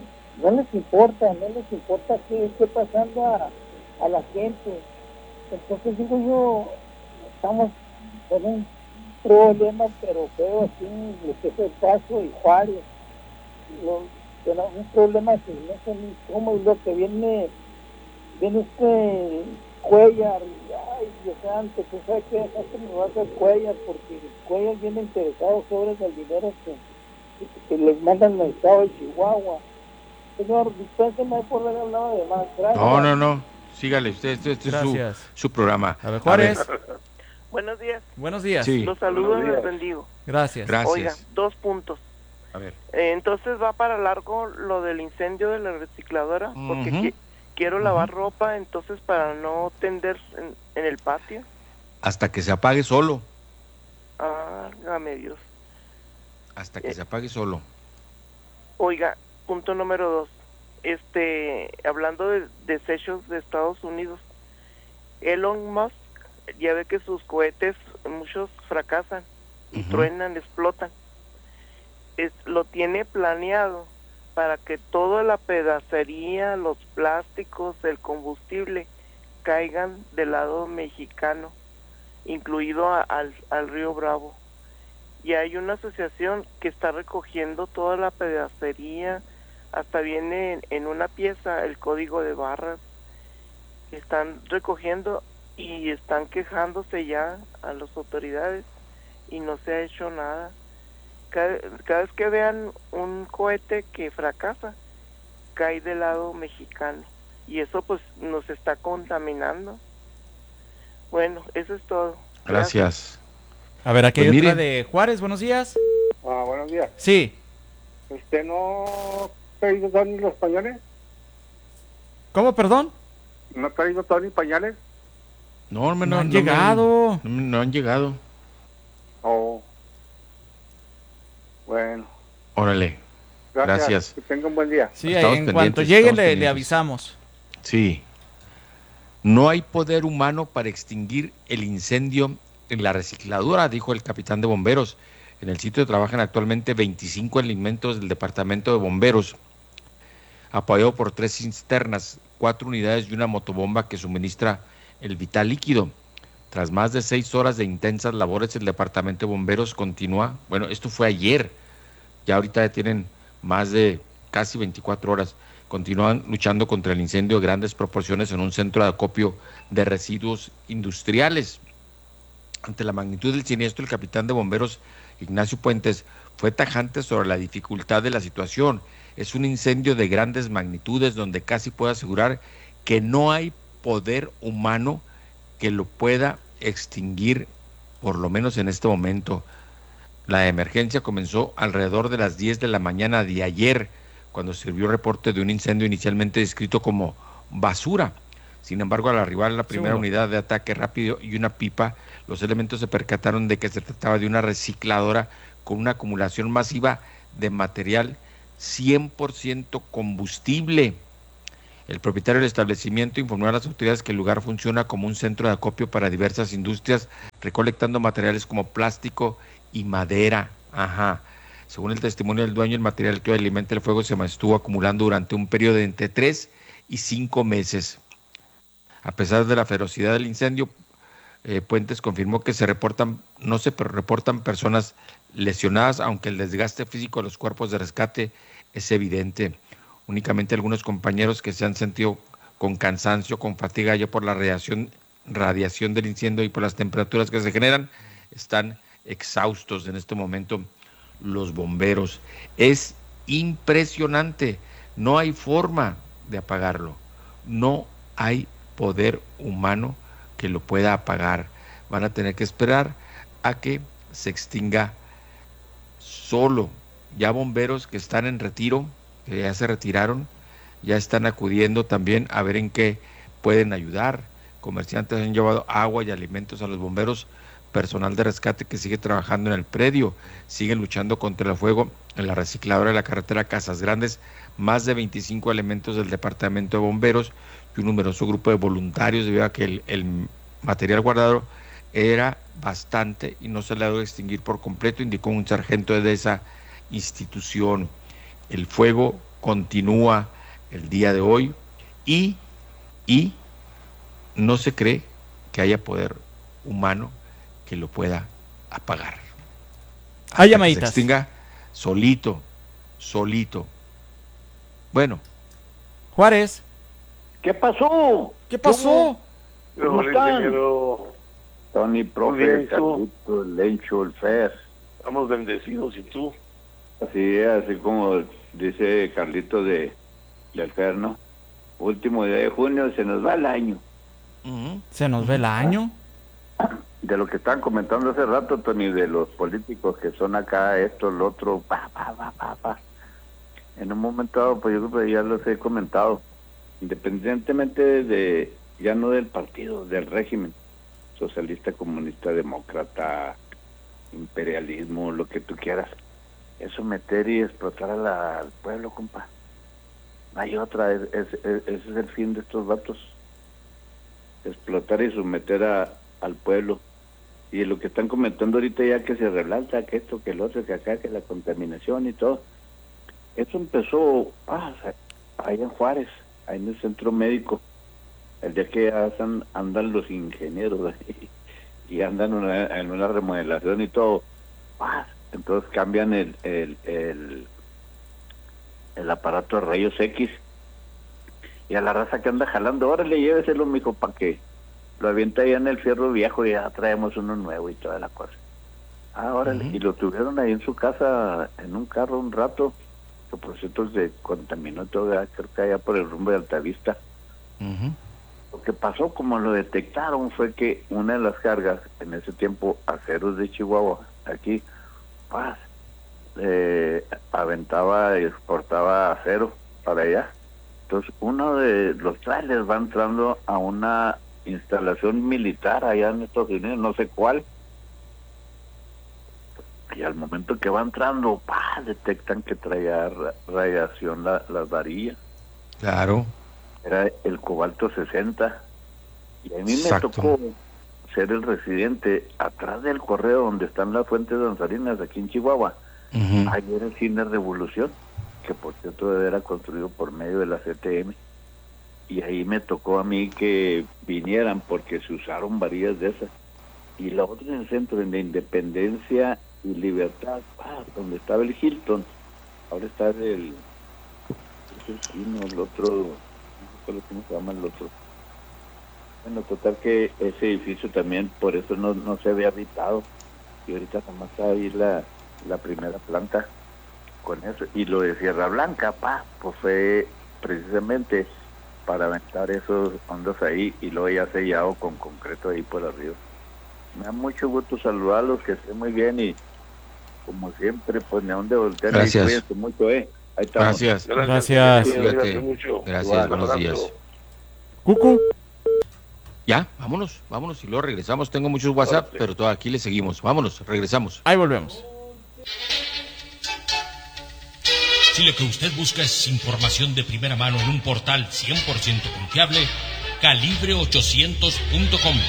S6: no les importa, no les importa qué esté pasando a, a la gente. Entonces digo yo, estamos con un problema, pero feo aquí en lo que es El Paso y Juárez. Lo, tenemos un problema que no sé ni cómo, y lo que viene, viene este Cuellar, ay Dios santo, ¿tú sabes qué? Esto me va a hacer Cuellar, porque Cuellar viene interesado sobre el dinero que, que les mandan al estado de Chihuahua. Señor, dispénseme por haber hablado de más. Gracias.
S3: No, no, no, sígale usted, este, este es su, su programa.
S2: A ver, Juárez.
S3: A ver.
S7: Buenos días.
S2: Buenos días.
S3: Sí.
S7: Los saludo y los bendigo.
S2: Gracias.
S3: Gracias.
S7: Oiga, dos puntos.
S3: A ver.
S7: Eh, entonces va para largo lo del incendio de la recicladora, porque
S3: Ujú.
S7: qui- quiero lavar ropa, entonces para no tender en, en el patio.
S3: Hasta que se apague solo.
S7: Hágame Dios.
S3: Hasta que se apague solo.
S7: Oiga, punto número dos. Este, hablando de desechos de Estados Unidos, Elon Musk, ya ve que sus cohetes, muchos fracasan, y
S3: Ujú.
S7: truenan, explotan. Es, lo tiene planeado para que toda la pedacería, los plásticos, el combustible caigan del lado mexicano, incluido a- al, al río Bravo. Y hay una asociación que está recogiendo toda la pedacería, hasta viene en, en una pieza el código de barras, que están recogiendo y están quejándose ya a las autoridades y no se ha hecho nada. Cada, cada vez que vean un cohete que fracasa, cae del lado mexicano, y eso pues nos está contaminando. Bueno, eso es todo.
S3: Gracias.
S2: A ver, aquí
S3: Pues
S2: hay otra
S3: mire.
S2: de Juárez. Buenos días.
S4: Ah, buenos días.
S2: Sí.
S4: ¿Usted no ha traído Tony los pañales?
S2: ¿Cómo, perdón?
S4: ¿No ha traído Tony pañales?
S3: No, hombre,
S2: No
S3: no,
S2: han
S3: no
S2: llegado.
S3: me- no, no han llegado.
S4: Oh. Bueno.
S3: Órale.
S4: Gracias.
S3: Gracias.
S4: Que tenga un buen día.
S2: Sí,
S3: Estamos
S2: en cuanto
S3: pendientes,
S2: llegue
S3: estamos
S2: le, le
S3: pendientes.
S2: avisamos.
S3: Sí. No hay poder humano para extinguir el incendio en la recicladora, dijo el capitán de bomberos. En el sitio trabajan actualmente veinticinco elementos del departamento de bomberos, apoyado por tres cisternas, cuatro unidades y una motobomba que suministra el vital líquido. Tras más de seis horas de intensas labores, el departamento de bomberos continúa. Bueno, esto fue ayer. Ya ahorita ya tienen más de casi veinticuatro horas. Continúan luchando contra el incendio de grandes proporciones en un centro de acopio de residuos industriales. Ante la magnitud del siniestro, el capitán de bomberos, Ignacio Puentes, fue tajante sobre la dificultad de la situación. Es un incendio de grandes magnitudes donde casi puedo asegurar que no hay poder humano que lo pueda extinguir, por lo menos en este momento. La emergencia comenzó alrededor de las diez de la mañana de ayer, cuando sirvió reporte de un incendio inicialmente descrito como basura. Sin embargo, al arribar a la primera
S2: Seguro.
S3: unidad de ataque rápido y una pipa, los elementos se percataron de que se trataba de una recicladora con una acumulación masiva de material cien por ciento combustible. El propietario del establecimiento informó a las autoridades que el lugar funciona como un centro de acopio para diversas industrias, recolectando materiales como plástico y madera. Ajá. Según el testimonio del dueño, el material que alimenta el fuego se estuvo acumulando durante un periodo de entre tres y cinco meses. A pesar de la ferocidad del incendio, eh, Puentes confirmó que se reportan, no se reportan personas lesionadas, aunque el desgaste físico de los cuerpos de rescate es evidente. Únicamente algunos compañeros que se han sentido con cansancio, con fatiga ya por la radiación, radiación del incendio y por las temperaturas que se generan, están exhaustos en este momento los bomberos. Es impresionante, no hay forma de apagarlo, no hay poder humano que lo pueda apagar. Van a tener que esperar a que se extinga solo. Ya bomberos que están en retiro, que ya se retiraron, ya están acudiendo también a ver en qué pueden ayudar. Comerciantes han llevado agua y alimentos a los bomberos, personal de rescate que sigue trabajando en el predio, siguen luchando contra el fuego en la recicladora de la carretera Casas Grandes, más de veinticinco elementos del departamento de bomberos y un numeroso grupo de voluntarios, debido a que el, el material guardado era bastante y no se le ha dado a extinguir por completo, indicó un sargento de esa institución. El fuego continúa el día de hoy y, y no se cree que haya poder humano que lo pueda apagar.
S2: Hay llamaditas.
S3: Se extinga solito, solito. Bueno.
S2: Juárez.
S8: ¿Qué pasó?
S2: ¿Qué pasó?
S8: ¿Cómo están? Tony, profe,
S1: bien, ¿y tú?
S8: Carlito, el Lencho, el Fer.
S1: Estamos bendecidos, ¿y tú?
S8: Así es, así como dice Carlito de, del Fer, ¿no? Último día de junio, se nos va el año.
S2: Uh-huh. ¿Se nos va el año?
S8: De lo que estaban comentando hace rato, Tony, de los políticos que son acá, esto, lo otro, pa, pa, pa, pa, pa. En un momento dado, pues yo creo que ya los he comentado, independientemente de, ya no del partido, del régimen, socialista, comunista, demócrata, imperialismo, lo que tú quieras, es someter y explotar a la, al pueblo, compa. No hay otra, es, es, es, ese es el fin de estos vatos, explotar y someter a, al pueblo. Y lo que están comentando ahorita ya que se relanza, que esto, que el otro, que acá, que la contaminación y todo, eso empezó ah, allá en Juárez, ahí en el centro médico, el día que andan, andan los ingenieros y andan una, en una remodelación y todo, ah, entonces cambian el, el, el, el aparato de rayos X y a la raza que anda jalando, órale, lléveselo, mijo, para que lo avienta allá en el fierro viejo y ya traemos uno nuevo y toda la cosa. Ah, órale, uh-huh. Y lo tuvieron ahí en su casa, en un carro un rato, que por cierto se contaminó todo, creo que allá por el rumbo de Altavista. Uh-huh. Lo que pasó, como lo detectaron, fue que una de las cargas, en ese tiempo, Aceros de Chihuahua, aquí, pues, eh, aventaba y exportaba acero para allá. Entonces, uno de los trailers va entrando a una instalación militar allá en Estados Unidos, no sé cuál, y al momento que va entrando, ¡pah!, detectan que traía radiación la, las varillas.
S3: Claro.
S8: Era el cobalto sesenta, y a mí
S3: Exacto.
S8: me tocó ser el residente atrás del correo donde están las fuentes danzarinas aquí en Chihuahua. Uh-huh. Ahí era el Cine Revolución, que por cierto era construido por medio de la C T M, y ahí me tocó a mí que vinieran porque se usaron varillas de esas. Y la otra en el centro, en la Independencia y Libertad, ah, donde estaba el Hilton, ahora está el, el, el otro, no sé cómo se llama el otro. Bueno, total que ese edificio también por eso no, no se había habitado, y ahorita nada más está ahí la, la primera planta con eso. Y lo de Sierra Blanca, pa, pues fue precisamente para aventar esos hondos ahí y luego ya sellado con concreto ahí por arriba. Me da mucho gusto saludarlos, que estén muy bien y como siempre, pues ni a dónde voltear.
S3: Gracias.
S8: Cuídense mucho, eh. Ahí estamos.
S3: Gracias.
S2: Gracias.
S3: Cuídate. Gracias, buenos días.
S2: Cucu.
S3: Ya, vámonos, vámonos y luego regresamos. Tengo muchos WhatsApp, pero todo aquí le seguimos. Vámonos, regresamos.
S2: Ahí volvemos.
S9: Si lo que usted busca es información de primera mano en un portal cien por ciento confiable, calibre ochocientos punto com.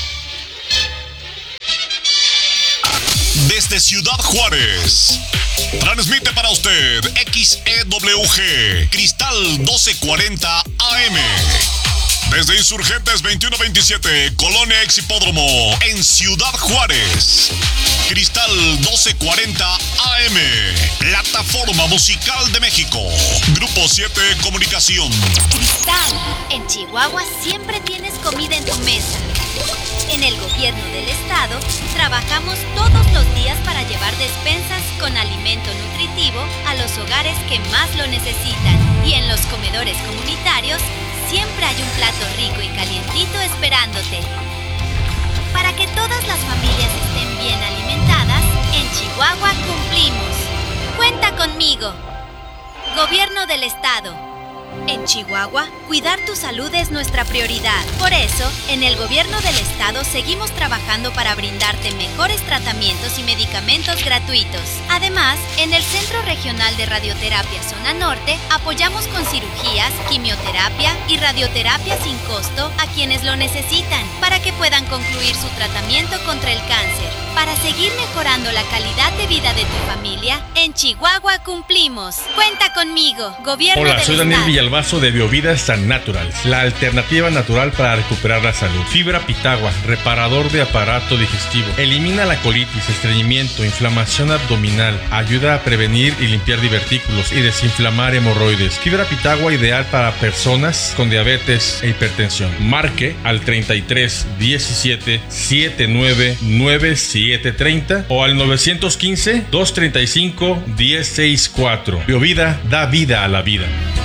S10: Desde Ciudad Juárez, transmite para usted X E W G, Cristal doce cuarenta A M. Desde Insurgentes veintiuno veintisiete, Colonia Ex Hipódromo, en Ciudad Juárez. Cristal doce cuarenta A M, Plataforma Musical de México. Grupo siete Comunicación.
S21: Cristal, en Chihuahua siempre tienes comida en tu mesa. En el gobierno del estado, trabajamos todos los días para llevar despensas con alimento nutritivo a los hogares que más lo necesitan. Y en los comedores comunitarios, siempre hay un plato rico y calientito esperándote. Para que todas las familias estén bien alimentadas, en Chihuahua cumplimos. Cuenta conmigo. Gobierno del Estado. En Chihuahua, cuidar tu salud es nuestra prioridad. Por eso, en el Gobierno del Estado seguimos trabajando para brindarte mejores tratamientos y medicamentos gratuitos. Además, en el Centro Regional de Radioterapia Zona Norte, apoyamos con cirugías, quimioterapia y radioterapia sin costo a quienes lo necesitan, para que puedan concluir su tratamiento contra el cáncer. Para seguir mejorando la calidad de vida de tu familia, en Chihuahua cumplimos. Cuenta conmigo, Gobierno
S15: Hola,
S21: del
S15: soy
S21: Estado.
S15: Daniel Villalbazo de Biovida San Natural, la alternativa natural para recuperar la salud. Fibra Pitagua, reparador de aparato digestivo. Elimina la colitis, estreñimiento, inflamación abdominal. Ayuda a prevenir y limpiar divertículos y desinflamar hemorroides. Fibra Pitagua ideal para personas con diabetes e hipertensión. Marque al treinta y tres diecisiete setenta y nueve noventa y siete treinta o al nueve uno cinco dos treinta y cinco diez sesenta y cuatro. Biovida da vida a la vida.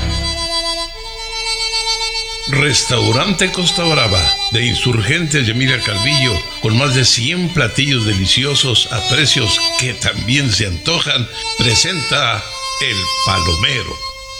S11: Restaurante Costa Brava, de Insurgentes de Emilia Calvillo, con más de cien platillos deliciosos a precios que también se antojan, presenta El Palomero.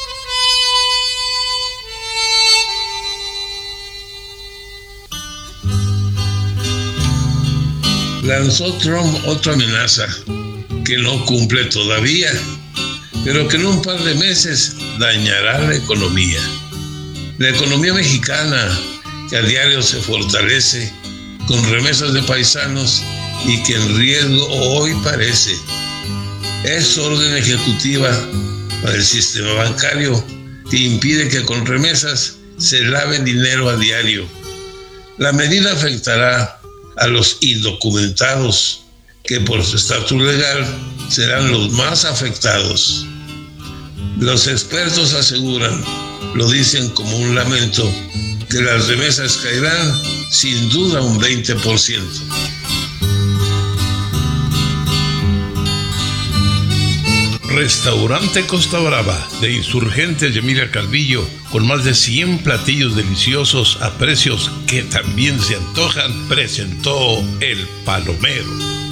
S11: Lanzó Trump otra amenaza que no cumple todavía, pero que en un par de meses dañará la economía. La economía mexicana, que a diario se fortalece con remesas de paisanos y que en riesgo hoy parece. Es orden ejecutiva para el sistema bancario que impide que con remesas se lave dinero a diario. La medida afectará a los indocumentados, que por su estatus legal serán los más afectados. Los expertos aseguran, lo dicen como un lamento, que las remesas caerán sin duda un veinte por ciento. Restaurante Costa Brava, de Insurgentes de Emilia Calvillo, con más de cien platillos deliciosos a precios que también se antojan, presentó El Palomero.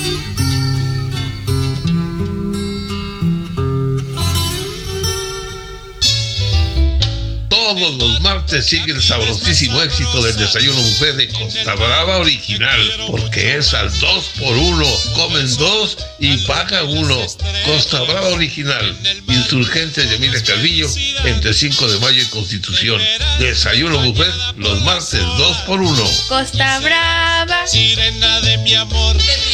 S11: Todos los martes sigue el sabrosísimo éxito del desayuno buffet de Costa Brava original, porque es al dos por uno, comen dos y paga uno. Costa Brava original, Insurgentes de Emilia Calvillo, entre cinco de mayo y Constitución. Desayuno buffet los martes dos por uno.
S14: Costa Brava,
S23: sirena de mi amor.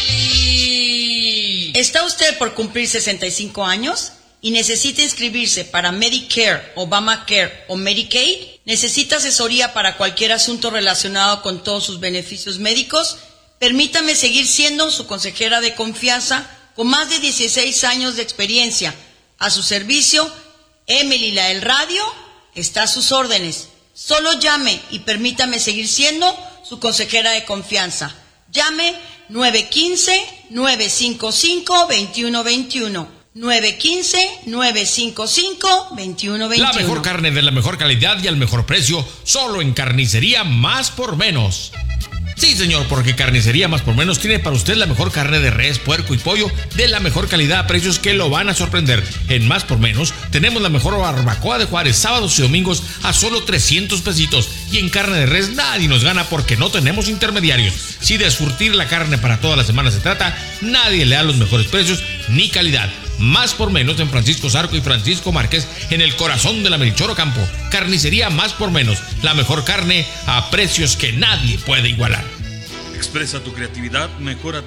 S24: ¿Está usted por cumplir sesenta y cinco años? ¿Y necesita inscribirse para Medicare, Obamacare o Medicaid? ¿Necesita asesoría para cualquier asunto relacionado con todos sus beneficios médicos? Permítame seguir siendo su consejera de confianza con más de dieciséis años de experiencia. A su servicio, Emily la del radio está a sus órdenes. Solo llame y permítame seguir siendo su consejera de confianza. Llame nueve uno cinco, nueve cinco cinco, dos uno dos uno. nueve uno cinco, nueve cinco cinco, dos uno dos uno.
S5: La mejor carne de la mejor calidad y al mejor precio, solo en Carnicería Más por Menos. Sí, señor, porque Carnicería Más por Menos tiene para usted la mejor carne de res, puerco y pollo de la mejor calidad a precios que lo van a sorprender. En Más por Menos tenemos la mejor barbacoa de Juárez, sábados y domingos a solo trescientos pesitos. Y en carne de res nadie nos gana porque no tenemos intermediarios. Si de surtir la carne para toda la semana se trata, nadie le da los mejores precios ni calidad. Más por Menos en Francisco Zarco y Francisco Márquez, en el corazón de la Melchor Ocampo. Carnicería Más por Menos, la mejor carne a precios que nadie puede igualar.
S13: Expresa tu creatividad, mejora